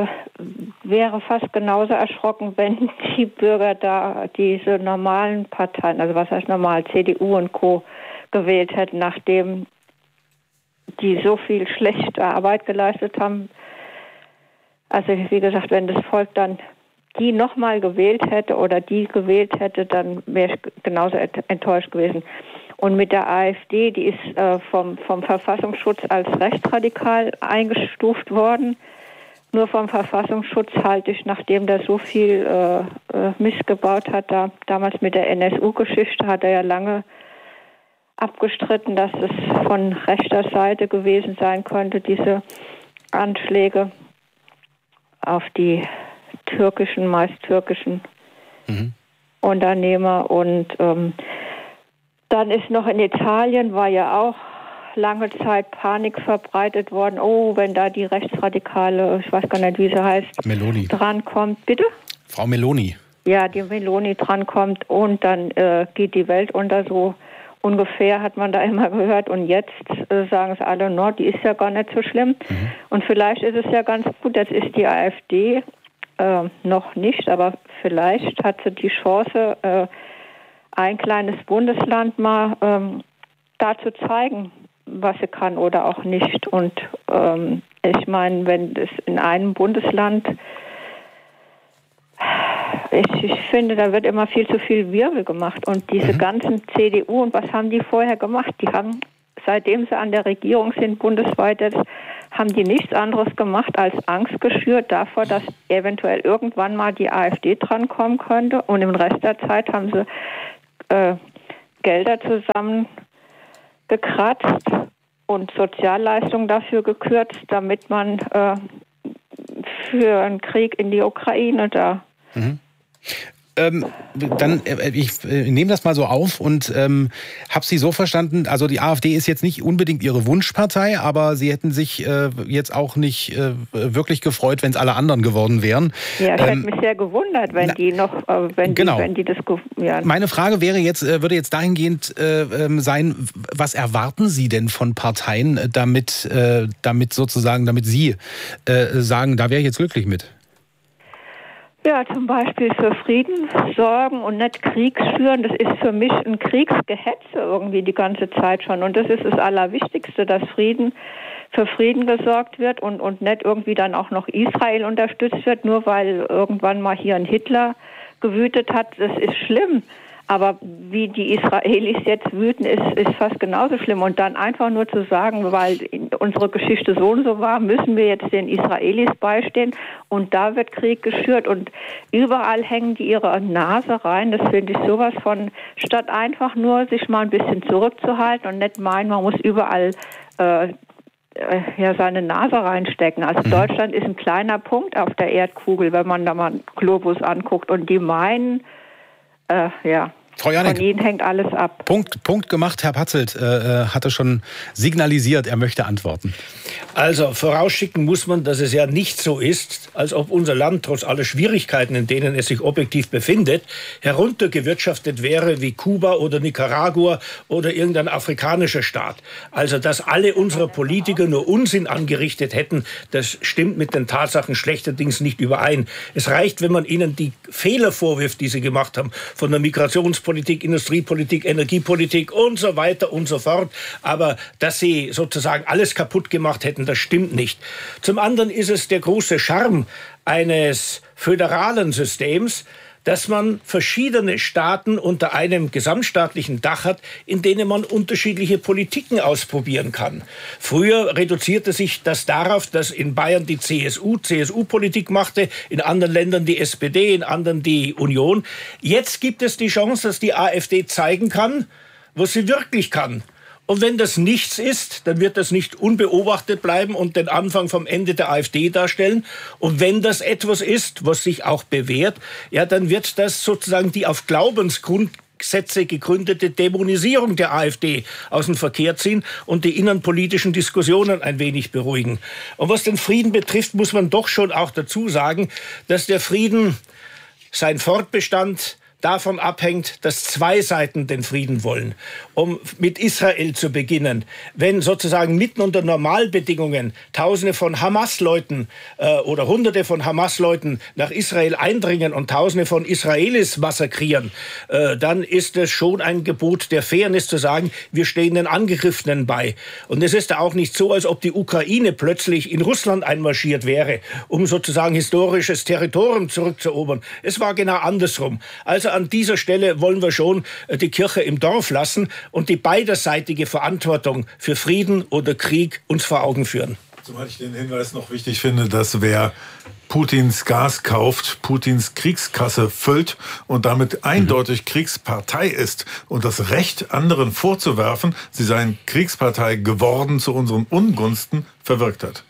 wäre fast genauso erschrocken, wenn die Bürger da diese normalen Parteien, also was heißt normal, CDU und Co. gewählt hätten, nachdem die so viel schlechte Arbeit geleistet haben. Also wie gesagt, wenn das Volk dann die nochmal gewählt hätte oder die gewählt hätte, dann wäre ich genauso enttäuscht gewesen. Und mit der AfD, die ist vom Verfassungsschutz als rechtsradikal eingestuft worden. Nur vom Verfassungsschutz halte ich, nachdem der so viel Mist gebaut hat, damals mit der NSU-Geschichte, hat er ja lange abgestritten, dass es von rechter Seite gewesen sein könnte, diese Anschläge auf die meist türkischen Unternehmer. Und dann ist noch in Italien, war ja auch lange Zeit Panik verbreitet worden. Oh, wenn da die rechtsradikale, ich weiß gar nicht, wie sie heißt, Meloni drankommt. Bitte? Frau Meloni. Ja, die Meloni drankommt und dann geht die Welt unter, so ungefähr hat man da immer gehört. Und jetzt sagen es alle, no, die ist ja gar nicht so schlimm. Und vielleicht ist es ja ganz gut, das ist die AfD noch nicht, aber vielleicht hat sie die Chance, ein kleines Bundesland mal dazu zeigen, was sie kann oder auch nicht. Und ich meine, wenn es in einem Bundesland, ich finde, da wird immer viel zu viel Wirbel gemacht. Und diese ganzen CDU, und was haben die vorher gemacht? Die haben, seitdem sie an der Regierung sind, bundesweit jetzt, haben die nichts anderes gemacht als Angst geschürt davor, dass eventuell irgendwann mal die AfD drankommen könnte. Und im Rest der Zeit haben sie Gelder zusammengekratzt und Sozialleistungen dafür gekürzt, damit man für einen Krieg in die Ukraine da... Ich nehme das mal so auf und habe Sie so verstanden, also die AfD ist jetzt nicht unbedingt Ihre Wunschpartei, aber Sie hätten sich jetzt auch nicht wirklich gefreut, wenn es alle anderen geworden wären. Ja, ich hätte mich sehr gewundert, wenn die noch, wenn die das... Ja. Meine Frage würde jetzt dahingehend sein, was erwarten Sie denn von Parteien, damit Sie sagen, da wäre ich jetzt glücklich mit? Ja, zum Beispiel für Frieden sorgen und nicht Krieg schüren. Das ist für mich ein Kriegsgehetze irgendwie die ganze Zeit schon. Und das ist das Allerwichtigste, dass für Frieden gesorgt wird und nicht irgendwie dann auch noch Israel unterstützt wird, nur weil irgendwann mal hier ein Hitler gewütet hat. Das ist schlimm. Aber wie die Israelis jetzt wüten, ist fast genauso schlimm. Und dann einfach nur zu sagen, weil unsere Geschichte so und so war, müssen wir jetzt den Israelis beistehen. Und da wird Krieg geschürt. Und überall hängen die ihre Nase rein. Das finde ich sowas von, statt einfach nur sich mal ein bisschen zurückzuhalten und nicht meinen, man muss überall seine Nase reinstecken. Also Deutschland ist ein kleiner Punkt auf der Erdkugel, wenn man da mal einen Globus anguckt. Und die meinen, Frau Janek, von Ihnen hängt alles ab. Punkt gemacht. Herr Patzelt hatte schon signalisiert, er möchte antworten. Also vorausschicken muss man, dass es ja nicht so ist, als ob unser Land trotz aller Schwierigkeiten, in denen es sich objektiv befindet, heruntergewirtschaftet wäre wie Kuba oder Nicaragua oder irgendein afrikanischer Staat. Also dass alle unsere Politiker nur Unsinn angerichtet hätten, das stimmt mit den Tatsachen schlechterdings nicht überein. Es reicht, wenn man ihnen die Fehler vorwirft, die sie gemacht haben, von der Migrationspolitik, Industriepolitik, Energiepolitik und so weiter und so fort. Aber dass sie sozusagen alles kaputt gemacht hätten, das stimmt nicht. Zum anderen ist es der große Charme eines föderalen Systems, dass man verschiedene Staaten unter einem gesamtstaatlichen Dach hat, in denen man unterschiedliche Politiken ausprobieren kann. Früher reduzierte sich das darauf, dass in Bayern die CSU-Politik machte, in anderen Ländern die SPD, in anderen die Union. Jetzt gibt es die Chance, dass die AfD zeigen kann, was sie wirklich kann. Und wenn das nichts ist, dann wird das nicht unbeobachtet bleiben und den Anfang vom Ende der AfD darstellen. Und wenn das etwas ist, was sich auch bewährt, ja, dann wird das sozusagen die auf Glaubensgrundsätze gegründete Dämonisierung der AfD aus dem Verkehr ziehen und die innenpolitischen Diskussionen ein wenig beruhigen. Und was den Frieden betrifft, muss man doch schon auch dazu sagen, dass der Frieden, sein Fortbestand, davon abhängt, dass zwei Seiten den Frieden wollen. Um mit Israel zu beginnen, wenn sozusagen mitten unter Normalbedingungen Tausende von Hamas-Leuten oder Hunderte von Hamas-Leuten nach Israel eindringen und Tausende von Israelis massakrieren, dann ist es schon ein Gebot der Fairness zu sagen, wir stehen den Angegriffenen bei. Und es ist auch nicht so, als ob die Ukraine plötzlich in Russland einmarschiert wäre, um sozusagen historisches Territorium zurückzuerobern. Es war genau andersrum. Also an dieser Stelle wollen wir schon die Kirche im Dorf lassen und die beiderseitige Verantwortung für Frieden oder Krieg uns vor Augen führen. Zumal ich den Hinweis noch wichtig finde, dass wer Putins Gas kauft, Putins Kriegskasse füllt und damit eindeutig Kriegspartei ist und das Recht, anderen vorzuwerfen, sie seien Kriegspartei geworden zu unseren Ungunsten, verwirkt hat.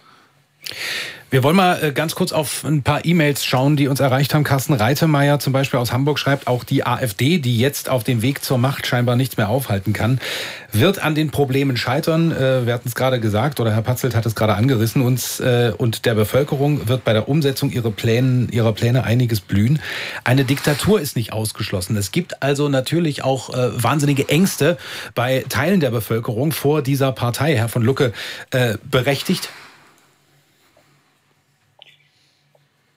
Wir wollen mal ganz kurz auf ein paar E-Mails schauen, die uns erreicht haben. Carsten Reitemeyer zum Beispiel aus Hamburg schreibt, auch die AfD, die jetzt auf dem Weg zur Macht scheinbar nichts mehr aufhalten kann, wird an den Problemen scheitern. Wir hatten es gerade gesagt, oder Herr Patzelt hat es gerade angerissen, uns und der Bevölkerung wird bei der Umsetzung ihrer Pläne einiges blühen. Eine Diktatur ist nicht ausgeschlossen. Es gibt also natürlich auch wahnsinnige Ängste bei Teilen der Bevölkerung vor dieser Partei. Herr von Lucke, berechtigt?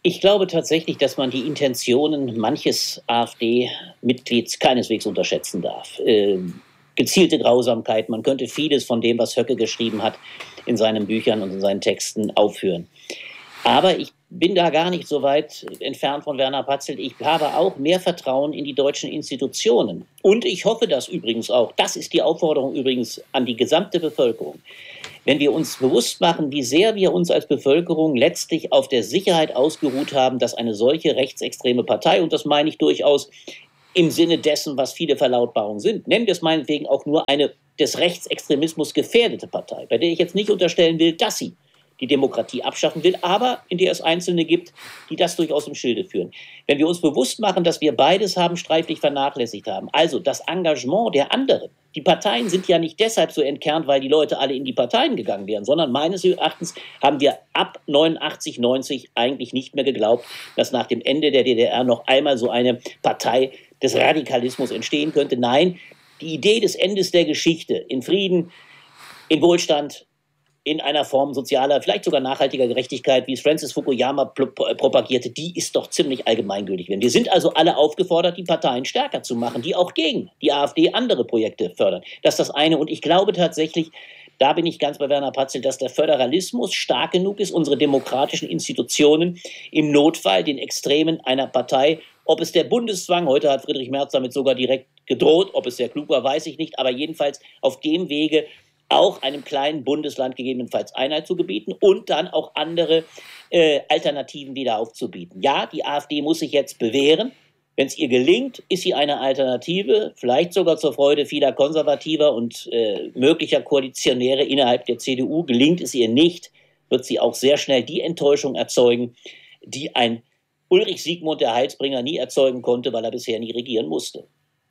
Ich glaube tatsächlich, dass man die Intentionen manches AfD-Mitglieds keineswegs unterschätzen darf. Gezielte Grausamkeit, man könnte vieles von dem, was Höcke geschrieben hat, in seinen Büchern und in seinen Texten aufführen. Aber ich bin da gar nicht so weit entfernt von Werner Patzelt. Ich habe auch mehr Vertrauen in die deutschen Institutionen. Und ich hoffe das übrigens auch. Das ist die Aufforderung übrigens an die gesamte Bevölkerung. Wenn wir uns bewusst machen, wie sehr wir uns als Bevölkerung letztlich auf der Sicherheit ausgeruht haben, dass eine solche rechtsextreme Partei, und das meine ich durchaus im Sinne dessen, was viele Verlautbarungen sind, nennen wir es meinetwegen auch nur eine des Rechtsextremismus gefährdete Partei, bei der ich jetzt nicht unterstellen will, dass sie die Demokratie abschaffen will, aber in der es Einzelne gibt, die das durchaus im Schilde führen. Wenn wir uns bewusst machen, dass wir beides haben sträflich vernachlässigt haben, also das Engagement der anderen. Die Parteien sind ja nicht deshalb so entkernt, weil die Leute alle in die Parteien gegangen wären, sondern meines Erachtens haben wir ab 89, 90 eigentlich nicht mehr geglaubt, dass nach dem Ende der DDR noch einmal so eine Partei des Radikalismus entstehen könnte. Nein, die Idee des Endes der Geschichte in Frieden, in Wohlstand, in einer Form sozialer, vielleicht sogar nachhaltiger Gerechtigkeit, wie es Francis Fukuyama propagierte, die ist doch ziemlich allgemeingültig. Wir sind also alle aufgefordert, die Parteien stärker zu machen, die auch gegen die AfD andere Projekte fördern. Das ist das eine. Und ich glaube tatsächlich, da bin ich ganz bei Werner Patzelt, dass der Föderalismus stark genug ist, unsere demokratischen Institutionen im Notfall den Extremen einer Partei, ob es der Bundeszwang, heute hat Friedrich Merz damit sogar direkt gedroht, ob es sehr klug war, weiß ich nicht, aber jedenfalls auf dem Wege auch einem kleinen Bundesland gegebenenfalls Einhalt zu gebieten und dann auch andere Alternativen wieder aufzubieten. Ja, die AfD muss sich jetzt bewähren. Wenn es ihr gelingt, ist sie eine Alternative, vielleicht sogar zur Freude vieler Konservativer und möglicher Koalitionäre innerhalb der CDU. Gelingt es ihr nicht, wird sie auch sehr schnell die Enttäuschung erzeugen, die ein Ulrich Siegmund, der Heilsbringer, nie erzeugen konnte, weil er bisher nie regieren musste.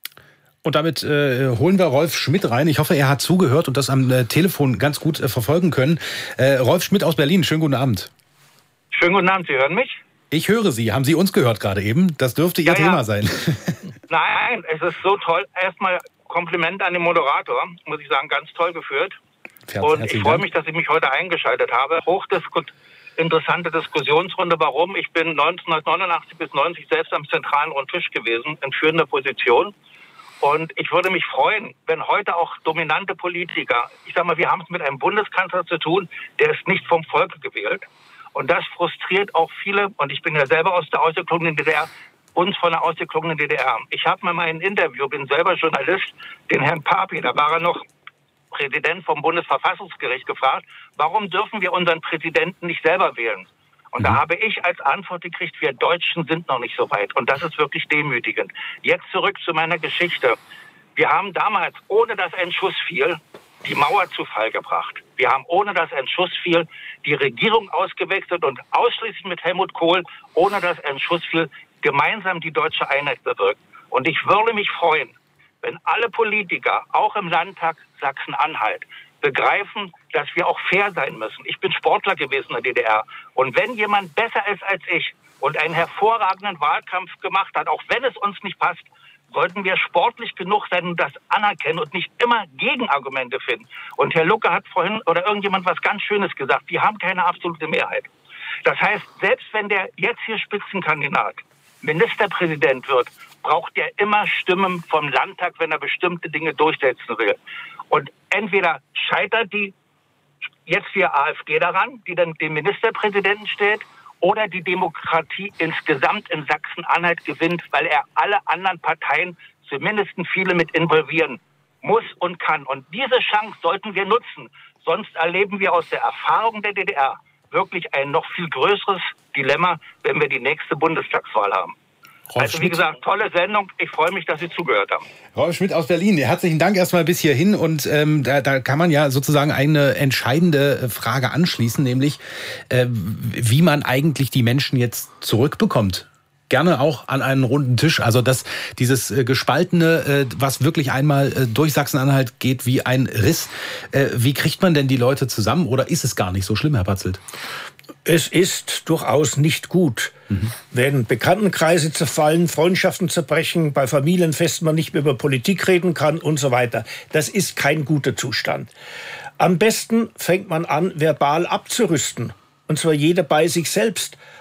Und damit holen wir Rolf Schmidt rein. Ich hoffe, er hat zugehört und das am Telefon ganz gut verfolgen können. Rolf Schmidt aus Berlin, schönen guten Abend. Schönen guten Abend, Sie hören mich? Ich höre Sie. Haben Sie uns gehört gerade eben? Das dürfte Ihr Thema sein. Nein, es ist so toll. Erstmal Kompliment an den Moderator, muss ich sagen, ganz toll geführt. Und ich freue mich, dass ich mich heute eingeschaltet habe. Interessante Diskussionsrunde. Warum? Ich bin 1989 bis 90 selbst am zentralen Rundtisch gewesen, in führender Position. Und ich würde mich freuen, wenn heute auch dominante Politiker, ich sage mal, wir haben es mit einem Bundeskanzler zu tun, der ist nicht vom Volke gewählt. Und das frustriert auch viele, und ich bin ja selber aus der ausgeklungenen DDR, uns von der ausgeklungenen DDR. Ich habe mal ein Interview, bin selber Journalist, den Herrn Papi, da war er noch Präsident vom Bundesverfassungsgericht, gefragt, warum dürfen wir unseren Präsidenten nicht selber wählen? Und da habe ich als Antwort gekriegt, wir Deutschen sind noch nicht so weit. Und das ist wirklich demütigend. Jetzt zurück zu meiner Geschichte. Wir haben damals, ohne dass ein Schuss fiel, die Mauer zu Fall gebracht. Wir haben, ohne dass ein Schuss fiel, die Regierung ausgewechselt und ausschließlich mit Helmut Kohl, ohne dass ein Schuss fiel, gemeinsam die deutsche Einheit bewirkt. Und ich würde mich freuen, wenn alle Politiker, auch im Landtag Sachsen-Anhalt, begreifen, dass wir auch fair sein müssen. Ich bin Sportler gewesen in der DDR. Und wenn jemand besser ist als ich und einen hervorragenden Wahlkampf gemacht hat, auch wenn es uns nicht passt, sollten wir sportlich genug sein und das anerkennen und nicht immer Gegenargumente finden. Und Herr Lucke hat vorhin oder irgendjemand was ganz Schönes gesagt. Wir haben keine absolute Mehrheit. Das heißt, selbst wenn der jetzt hier Spitzenkandidat Ministerpräsident wird, braucht er immer Stimmen vom Landtag, wenn er bestimmte Dinge durchsetzen will. Und entweder scheitert die jetzt hier AfD daran, die dann den Ministerpräsidenten stellt, oder die Demokratie insgesamt in Sachsen-Anhalt gewinnt, weil er alle anderen Parteien, zumindest viele, mit involvieren muss und kann. Und diese Chance sollten wir nutzen. Sonst erleben wir aus der Erfahrung der DDR wirklich ein noch viel größeres Dilemma, wenn wir die nächste Bundestagswahl haben. Also wie gesagt, tolle Sendung. Ich freue mich, dass Sie zugehört haben. Rolf Schmidt aus Berlin, herzlichen Dank erstmal bis hierhin. Und da kann man ja sozusagen eine entscheidende Frage anschließen, nämlich wie man eigentlich die Menschen jetzt zurückbekommt. Gerne auch an einen runden Tisch. Also dieses Gespaltene, was wirklich einmal durch Sachsen-Anhalt geht wie ein Riss. Wie kriegt man denn die Leute zusammen? Oder ist es gar nicht so schlimm, Herr Patzelt? Es ist durchaus nicht gut, wenn Bekanntenkreise zerfallen, Freundschaften zerbrechen, bei Familienfesten man nicht mehr über Politik reden kann und so weiter. Das ist kein guter Zustand. Am besten fängt man an, verbal abzurüsten. Und zwar jeder bei sich selbst.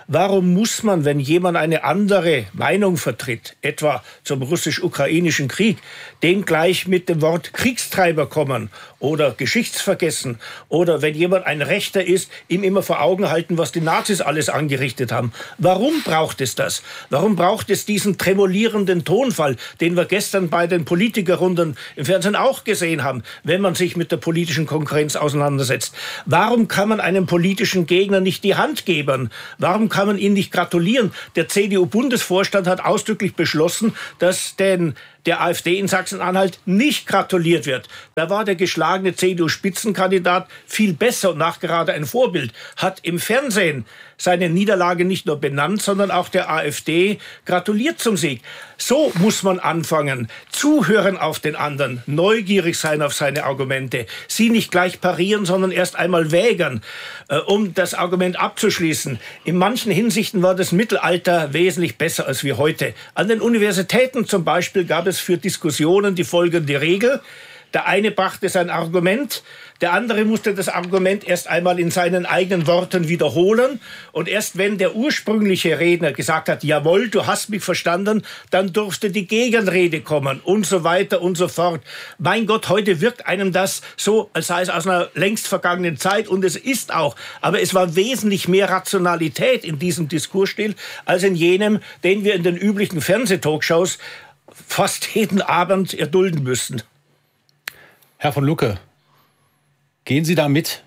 Warum muss man, wenn jemand eine andere Meinung vertritt, etwa zum russisch-ukrainischen Krieg, dem gleich mit dem Wort Kriegstreiber kommen oder Geschichtsvergessen oder wenn jemand ein Rechter ist, ihm immer vor Augen halten, was die Nazis alles angerichtet haben? Warum braucht es das? Warum braucht es diesen tremolierenden Tonfall, den wir gestern bei den Politikerrunden im Fernsehen auch gesehen haben, wenn man sich mit der politischen Konkurrenz auseinandersetzt? Warum kann man einem politischen Gegner nicht die Hand geben? Warum kann man ihn nicht gratulieren? Der CDU-Bundesvorstand hat ausdrücklich beschlossen, dass der AfD in Sachsen-Anhalt nicht gratuliert wird. Da war der geschlagene CDU-Spitzenkandidat viel besser und nachgerade ein Vorbild, hat im Fernsehen seine Niederlage nicht nur benannt, sondern auch der AfD gratuliert zum Sieg. So muss man anfangen. Zuhören auf den anderen, neugierig sein auf seine Argumente, sie nicht gleich parieren, sondern erst einmal wägern, um das Argument abzuschließen. In manchen Hinsichten war das Mittelalter wesentlich besser als wir heute. An den Universitäten zum Beispiel gab es für Diskussionen die folgende Regel: Der eine brachte sein Argument, der andere musste das Argument erst einmal in seinen eigenen Worten wiederholen. Und erst wenn der ursprüngliche Redner gesagt hat, jawohl, du hast mich verstanden, dann durfte die Gegenrede kommen und so weiter und so fort. Mein Gott, heute wirkt einem das so, als sei es aus einer längst vergangenen Zeit, und es ist auch. Aber es war wesentlich mehr Rationalität in diesem Diskursstil als in jenem, den wir in den üblichen Fernsehtalkshows fast jeden Abend erdulden müssen. Herr von Lucke, gehen Sie da mit?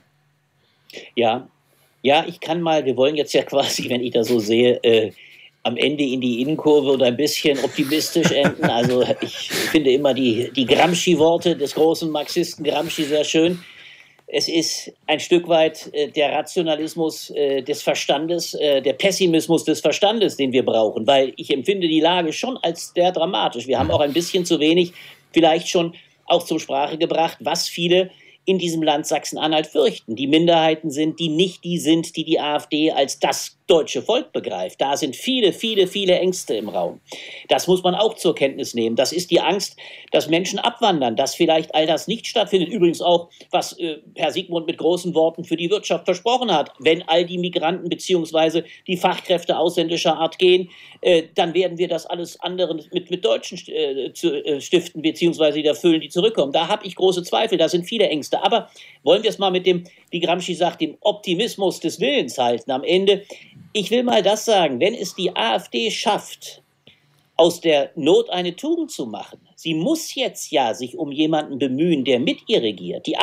Ja, ich kann mal, wir wollen jetzt ja quasi, wenn ich das so sehe, am Ende in die Innenkurve und ein bisschen optimistisch enden. Also ich finde immer die Gramsci-Worte des großen Marxisten Gramsci sehr schön. Es ist ein Stück weit der Rationalismus des Verstandes, der Pessimismus des Verstandes, den wir brauchen, weil ich empfinde die Lage schon als sehr dramatisch. Wir haben auch ein bisschen zu wenig vielleicht schon auch zur Sprache gebracht, was viele in diesem Land Sachsen-Anhalt fürchten. Die Minderheiten sind, die nicht die sind, die die AfD als das deutsche Volk begreift. Da sind viele, viele, viele Ängste im Raum. Das muss man auch zur Kenntnis nehmen. Das ist die Angst, dass Menschen abwandern, dass vielleicht all das nicht stattfindet. Übrigens auch, was Herr Siegmund mit großen Worten für die Wirtschaft versprochen hat. Wenn all die Migranten bzw. die Fachkräfte ausländischer Art gehen, dann werden wir das alles anderen mit Deutschen stiften bzw. wieder füllen, die zurückkommen. Da habe ich große Zweifel. Da sind viele Ängste. Aber wollen wir es mal mit dem, wie Gramsci sagt, dem Optimismus des Willens halten am Ende. Ich will mal das sagen, wenn es die AfD schafft, aus der Not eine Tugend zu machen, sie muss jetzt ja sich um jemanden bemühen, der mit ihr regiert. Die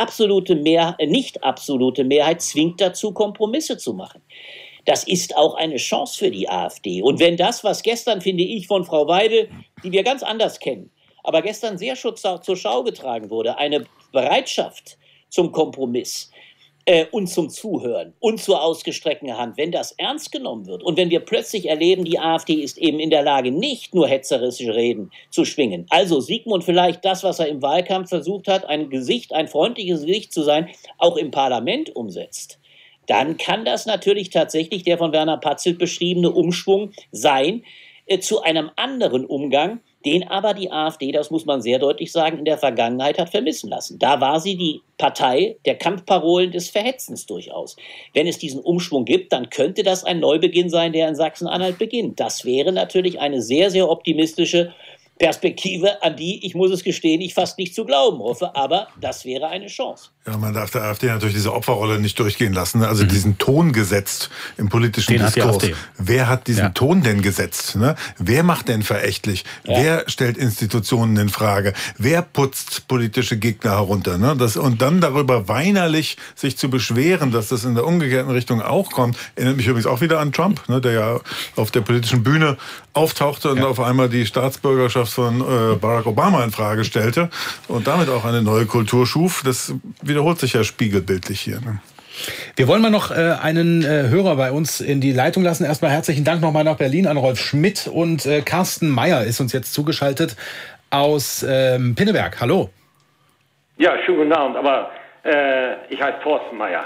nicht absolute Mehrheit zwingt dazu, Kompromisse zu machen. Das ist auch eine Chance für die AfD. Und wenn das, was gestern, finde ich, von Frau Weidel, die wir ganz anders kennen, aber gestern sehr zur Schau getragen wurde, eine Bereitschaft zum Kompromiss und zum Zuhören und zur ausgestreckten Hand, wenn das ernst genommen wird und wenn wir plötzlich erleben, die AfD ist eben in der Lage, nicht nur hetzerische Reden zu schwingen. Also Siegmund vielleicht das, was er im Wahlkampf versucht hat, ein freundliches Gesicht zu sein, auch im Parlament umsetzt. Dann kann das natürlich tatsächlich der von Werner Patzelt beschriebene Umschwung sein zu einem anderen Umgang, den aber die AfD, das muss man sehr deutlich sagen, in der Vergangenheit hat vermissen lassen. Da war sie die Partei der Kampfparolen des Verhetzens durchaus. Wenn es diesen Umschwung gibt, dann könnte das ein Neubeginn sein, der in Sachsen-Anhalt beginnt. Das wäre natürlich eine sehr, sehr optimistische Perspektive, an die, ich muss es gestehen, ich fast nicht zu glauben hoffe, aber das wäre eine Chance. Ja, man darf der AfD natürlich diese Opferrolle nicht durchgehen lassen, also diesen Ton gesetzt im politischen Diskurs. Wer hat diesen Ton denn gesetzt? Ne? Wer macht denn verächtlich? Ja. Wer stellt Institutionen in Frage? Wer putzt politische Gegner herunter? Ne? Und dann darüber weinerlich sich zu beschweren, dass das in der umgekehrten Richtung auch kommt, erinnert mich übrigens auch wieder an Trump, ne, der ja auf der politischen Bühne auftauchte und auf einmal die Staatsbürgerschaft von Barack Obama in Frage stellte und damit auch eine neue Kultur schuf. Das wiederholt sich ja spiegelbildlich hier. Ne? Wir wollen mal noch einen Hörer bei uns in die Leitung lassen. Erstmal herzlichen Dank nochmal nach Berlin an Rolf Schmidt und Carsten Meyer ist uns jetzt zugeschaltet aus Pinneberg. Hallo. Ja, schönen guten Abend, aber ich heiße Thorsten Meyer.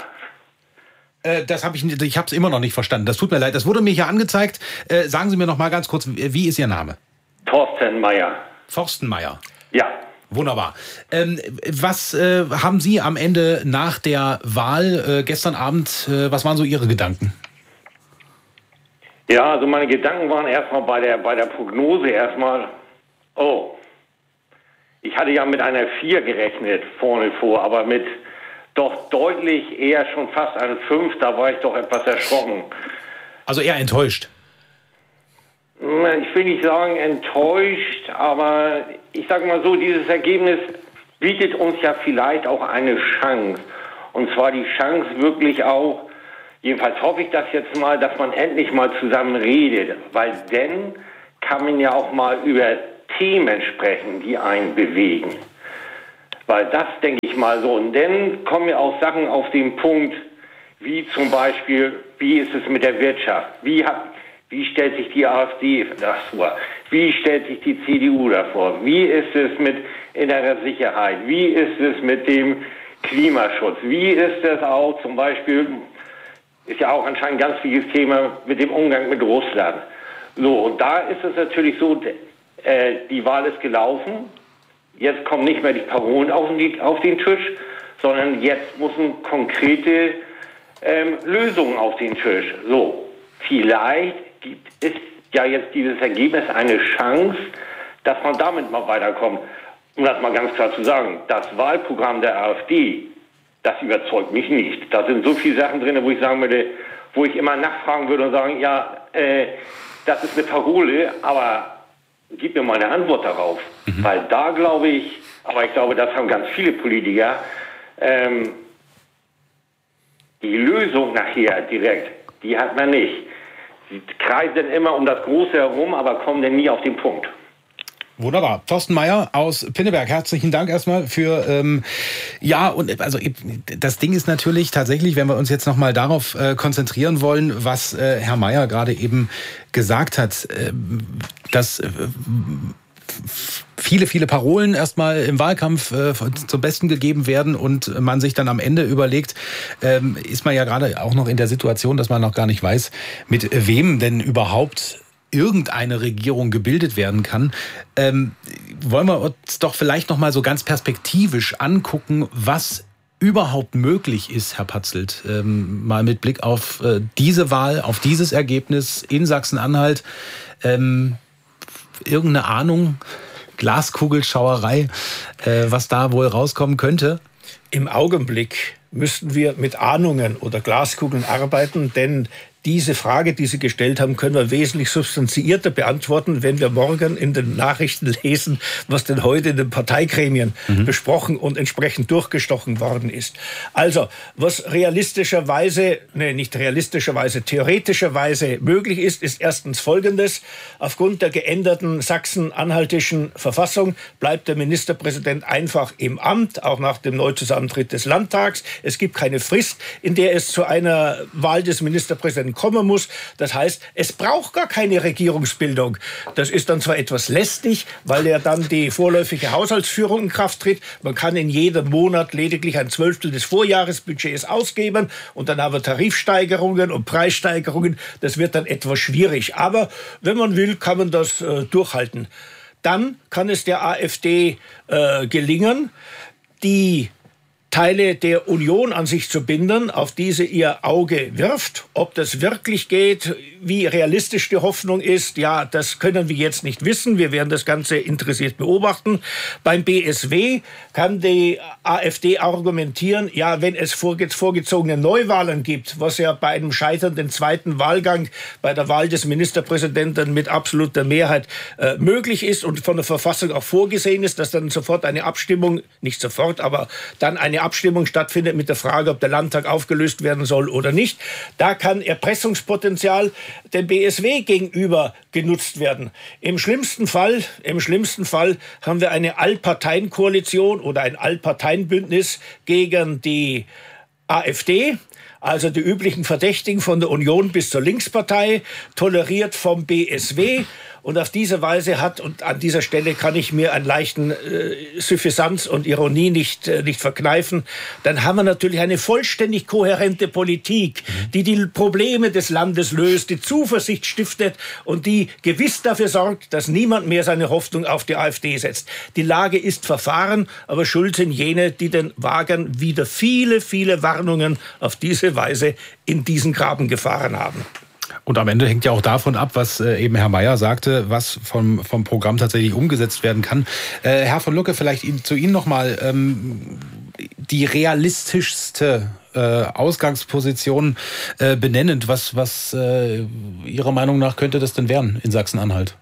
Ich habe es immer noch nicht verstanden. Das tut mir leid. Das wurde mir hier angezeigt. Sagen Sie mir noch mal ganz kurz, wie ist Ihr Name? Thorsten Meyer. Thorsten Meyer. Ja. Wunderbar. Was haben Sie am Ende nach der Wahl gestern Abend, was waren so Ihre Gedanken? Ja, also meine Gedanken waren erstmal bei der Prognose erstmal, ich hatte ja mit einer 4 gerechnet vorne vor, aber mit doch deutlich eher schon fast einer 5, da war ich doch etwas erschrocken. Also eher enttäuscht? Ich will nicht sagen enttäuscht, aber ich sage mal so, dieses Ergebnis bietet uns ja vielleicht auch eine Chance. Und zwar die Chance wirklich auch, jedenfalls hoffe ich das jetzt mal, dass man endlich mal zusammen redet. Weil dann kann man ja auch mal über Themen sprechen, die einen bewegen. Weil das denke ich mal so. Und dann kommen ja auch Sachen auf den Punkt, wie zum Beispiel, wie ist es mit der Wirtschaft? Wie stellt sich die AfD das vor? Wie stellt sich die CDU davor? Wie ist es mit innerer Sicherheit? Wie ist es mit dem Klimaschutz? Wie ist es auch zum Beispiel, ist ja auch anscheinend ein ganz wichtiges Thema, mit dem Umgang mit Russland. So, und da ist es natürlich so, die Wahl ist gelaufen. Jetzt kommen nicht mehr die Parolen auf den Tisch, sondern jetzt müssen konkrete Lösungen auf den Tisch. So, vielleicht ist ja jetzt dieses Ergebnis eine Chance, dass man damit mal weiterkommt. Um das mal ganz klar zu sagen, das Wahlprogramm der AfD, das überzeugt mich nicht. Da sind so viele Sachen drin, wo ich sagen würde, wo ich immer nachfragen würde und sagen, ja, das ist eine Parole, aber gib mir mal eine Antwort darauf. Weil da glaube ich, aber ich glaube, das haben ganz viele Politiker, die Lösung nachher direkt, die hat man nicht. Sie kreisen immer um das Große herum, aber kommen dann nie auf den Punkt. Wunderbar. Thorsten Meier aus Pinneberg, herzlichen Dank erstmal für, und also das Ding ist natürlich tatsächlich, wenn wir uns jetzt nochmal darauf konzentrieren wollen, was Herr Meier gerade eben gesagt hat, dass viele Parolen erstmal im Wahlkampf zum Besten gegeben werden und man sich dann am Ende überlegt, ist man ja gerade auch noch in der Situation, dass man noch gar nicht weiß, mit wem denn überhaupt irgendeine Regierung gebildet werden kann. Wollen wir uns doch vielleicht noch mal so ganz perspektivisch angucken, was überhaupt möglich ist, Herr Patzelt, mal mit Blick auf diese Wahl, auf dieses Ergebnis in Sachsen-Anhalt. Irgendeine Ahnung, Glaskugelschauerei, was da wohl rauskommen könnte? Im Augenblick müssten wir mit Ahnungen oder Glaskugeln arbeiten, denn diese Frage, die Sie gestellt haben, können wir wesentlich substanzierter beantworten, wenn wir morgen in den Nachrichten lesen, was denn heute in den Parteigremien besprochen und entsprechend durchgestochen worden ist. Also, was theoretischerweise möglich ist, ist erstens Folgendes. Aufgrund der geänderten sachsen-anhaltischen Verfassung bleibt der Ministerpräsident einfach im Amt, auch nach dem Neuzusammentritt des Landtags. Es gibt keine Frist, in der es zu einer Wahl des Ministerpräsidenten kommen muss. Das heißt, es braucht gar keine Regierungsbildung. Das ist dann zwar etwas lästig, weil ja dann die vorläufige Haushaltsführung in Kraft tritt. Man kann in jedem Monat lediglich 1/12 des Vorjahresbudgets ausgeben und dann haben wir Tarifsteigerungen und Preissteigerungen. Das wird dann etwas schwierig. Aber wenn man will, kann man das durchhalten. Dann kann es der AfD gelingen, die Teile der Union an sich zu binden, auf die sie ihr Auge wirft. Ob das wirklich geht, wie realistisch die Hoffnung ist, ja, das können wir jetzt nicht wissen. Wir werden das Ganze interessiert beobachten. Beim BSW kann die AfD argumentieren, ja, wenn es vorgezogene Neuwahlen gibt, was ja bei einem scheiternden zweiten Wahlgang, bei der Wahl des Ministerpräsidenten mit absoluter Mehrheit möglich ist und von der Verfassung auch vorgesehen ist, dass dann sofort eine Abstimmung, nicht sofort, aber dann eine Abstimmung stattfindet mit der Frage, ob der Landtag aufgelöst werden soll oder nicht. Da kann Erpressungspotenzial dem BSW gegenüber genutzt werden. Im schlimmsten Fall haben wir eine Allparteienkoalition oder ein Allparteienbündnis gegen die AfD. Also die üblichen Verdächtigen von der Union bis zur Linkspartei, toleriert vom BSW. Und auf diese Weise und an dieser Stelle kann ich mir einen leichten Suffisanz und Ironie nicht verkneifen, dann haben wir natürlich eine vollständig kohärente Politik, die die Probleme des Landes löst, die Zuversicht stiftet und die gewiss dafür sorgt, dass niemand mehr seine Hoffnung auf die AfD setzt. Die Lage ist verfahren, aber schuld sind jene, die den wagen, wieder viele Warnungen auf diese Weise in diesen Graben gefahren haben. Und am Ende hängt ja auch davon ab, was eben Herr Mayer sagte, was vom Programm tatsächlich umgesetzt werden kann. Herr von Lucke, vielleicht zu Ihnen nochmal die realistischste Ausgangsposition benennend. Was Ihrer Meinung nach könnte das denn werden in Sachsen-Anhalt?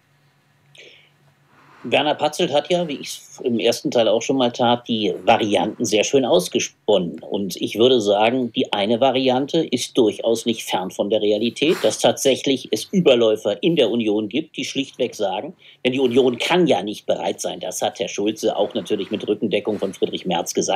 Werner Patzelt hat ja, wie ich es im ersten Teil auch schon mal tat, die Varianten sehr schön ausgesponnen. Und ich würde sagen, die eine Variante ist durchaus nicht fern von der Realität, dass tatsächlich es Überläufer in der Union gibt, die schlichtweg sagen, denn die Union kann ja nicht bereit sein, das hat Herr Schulze auch natürlich mit Rückendeckung von Friedrich Merz gesagt,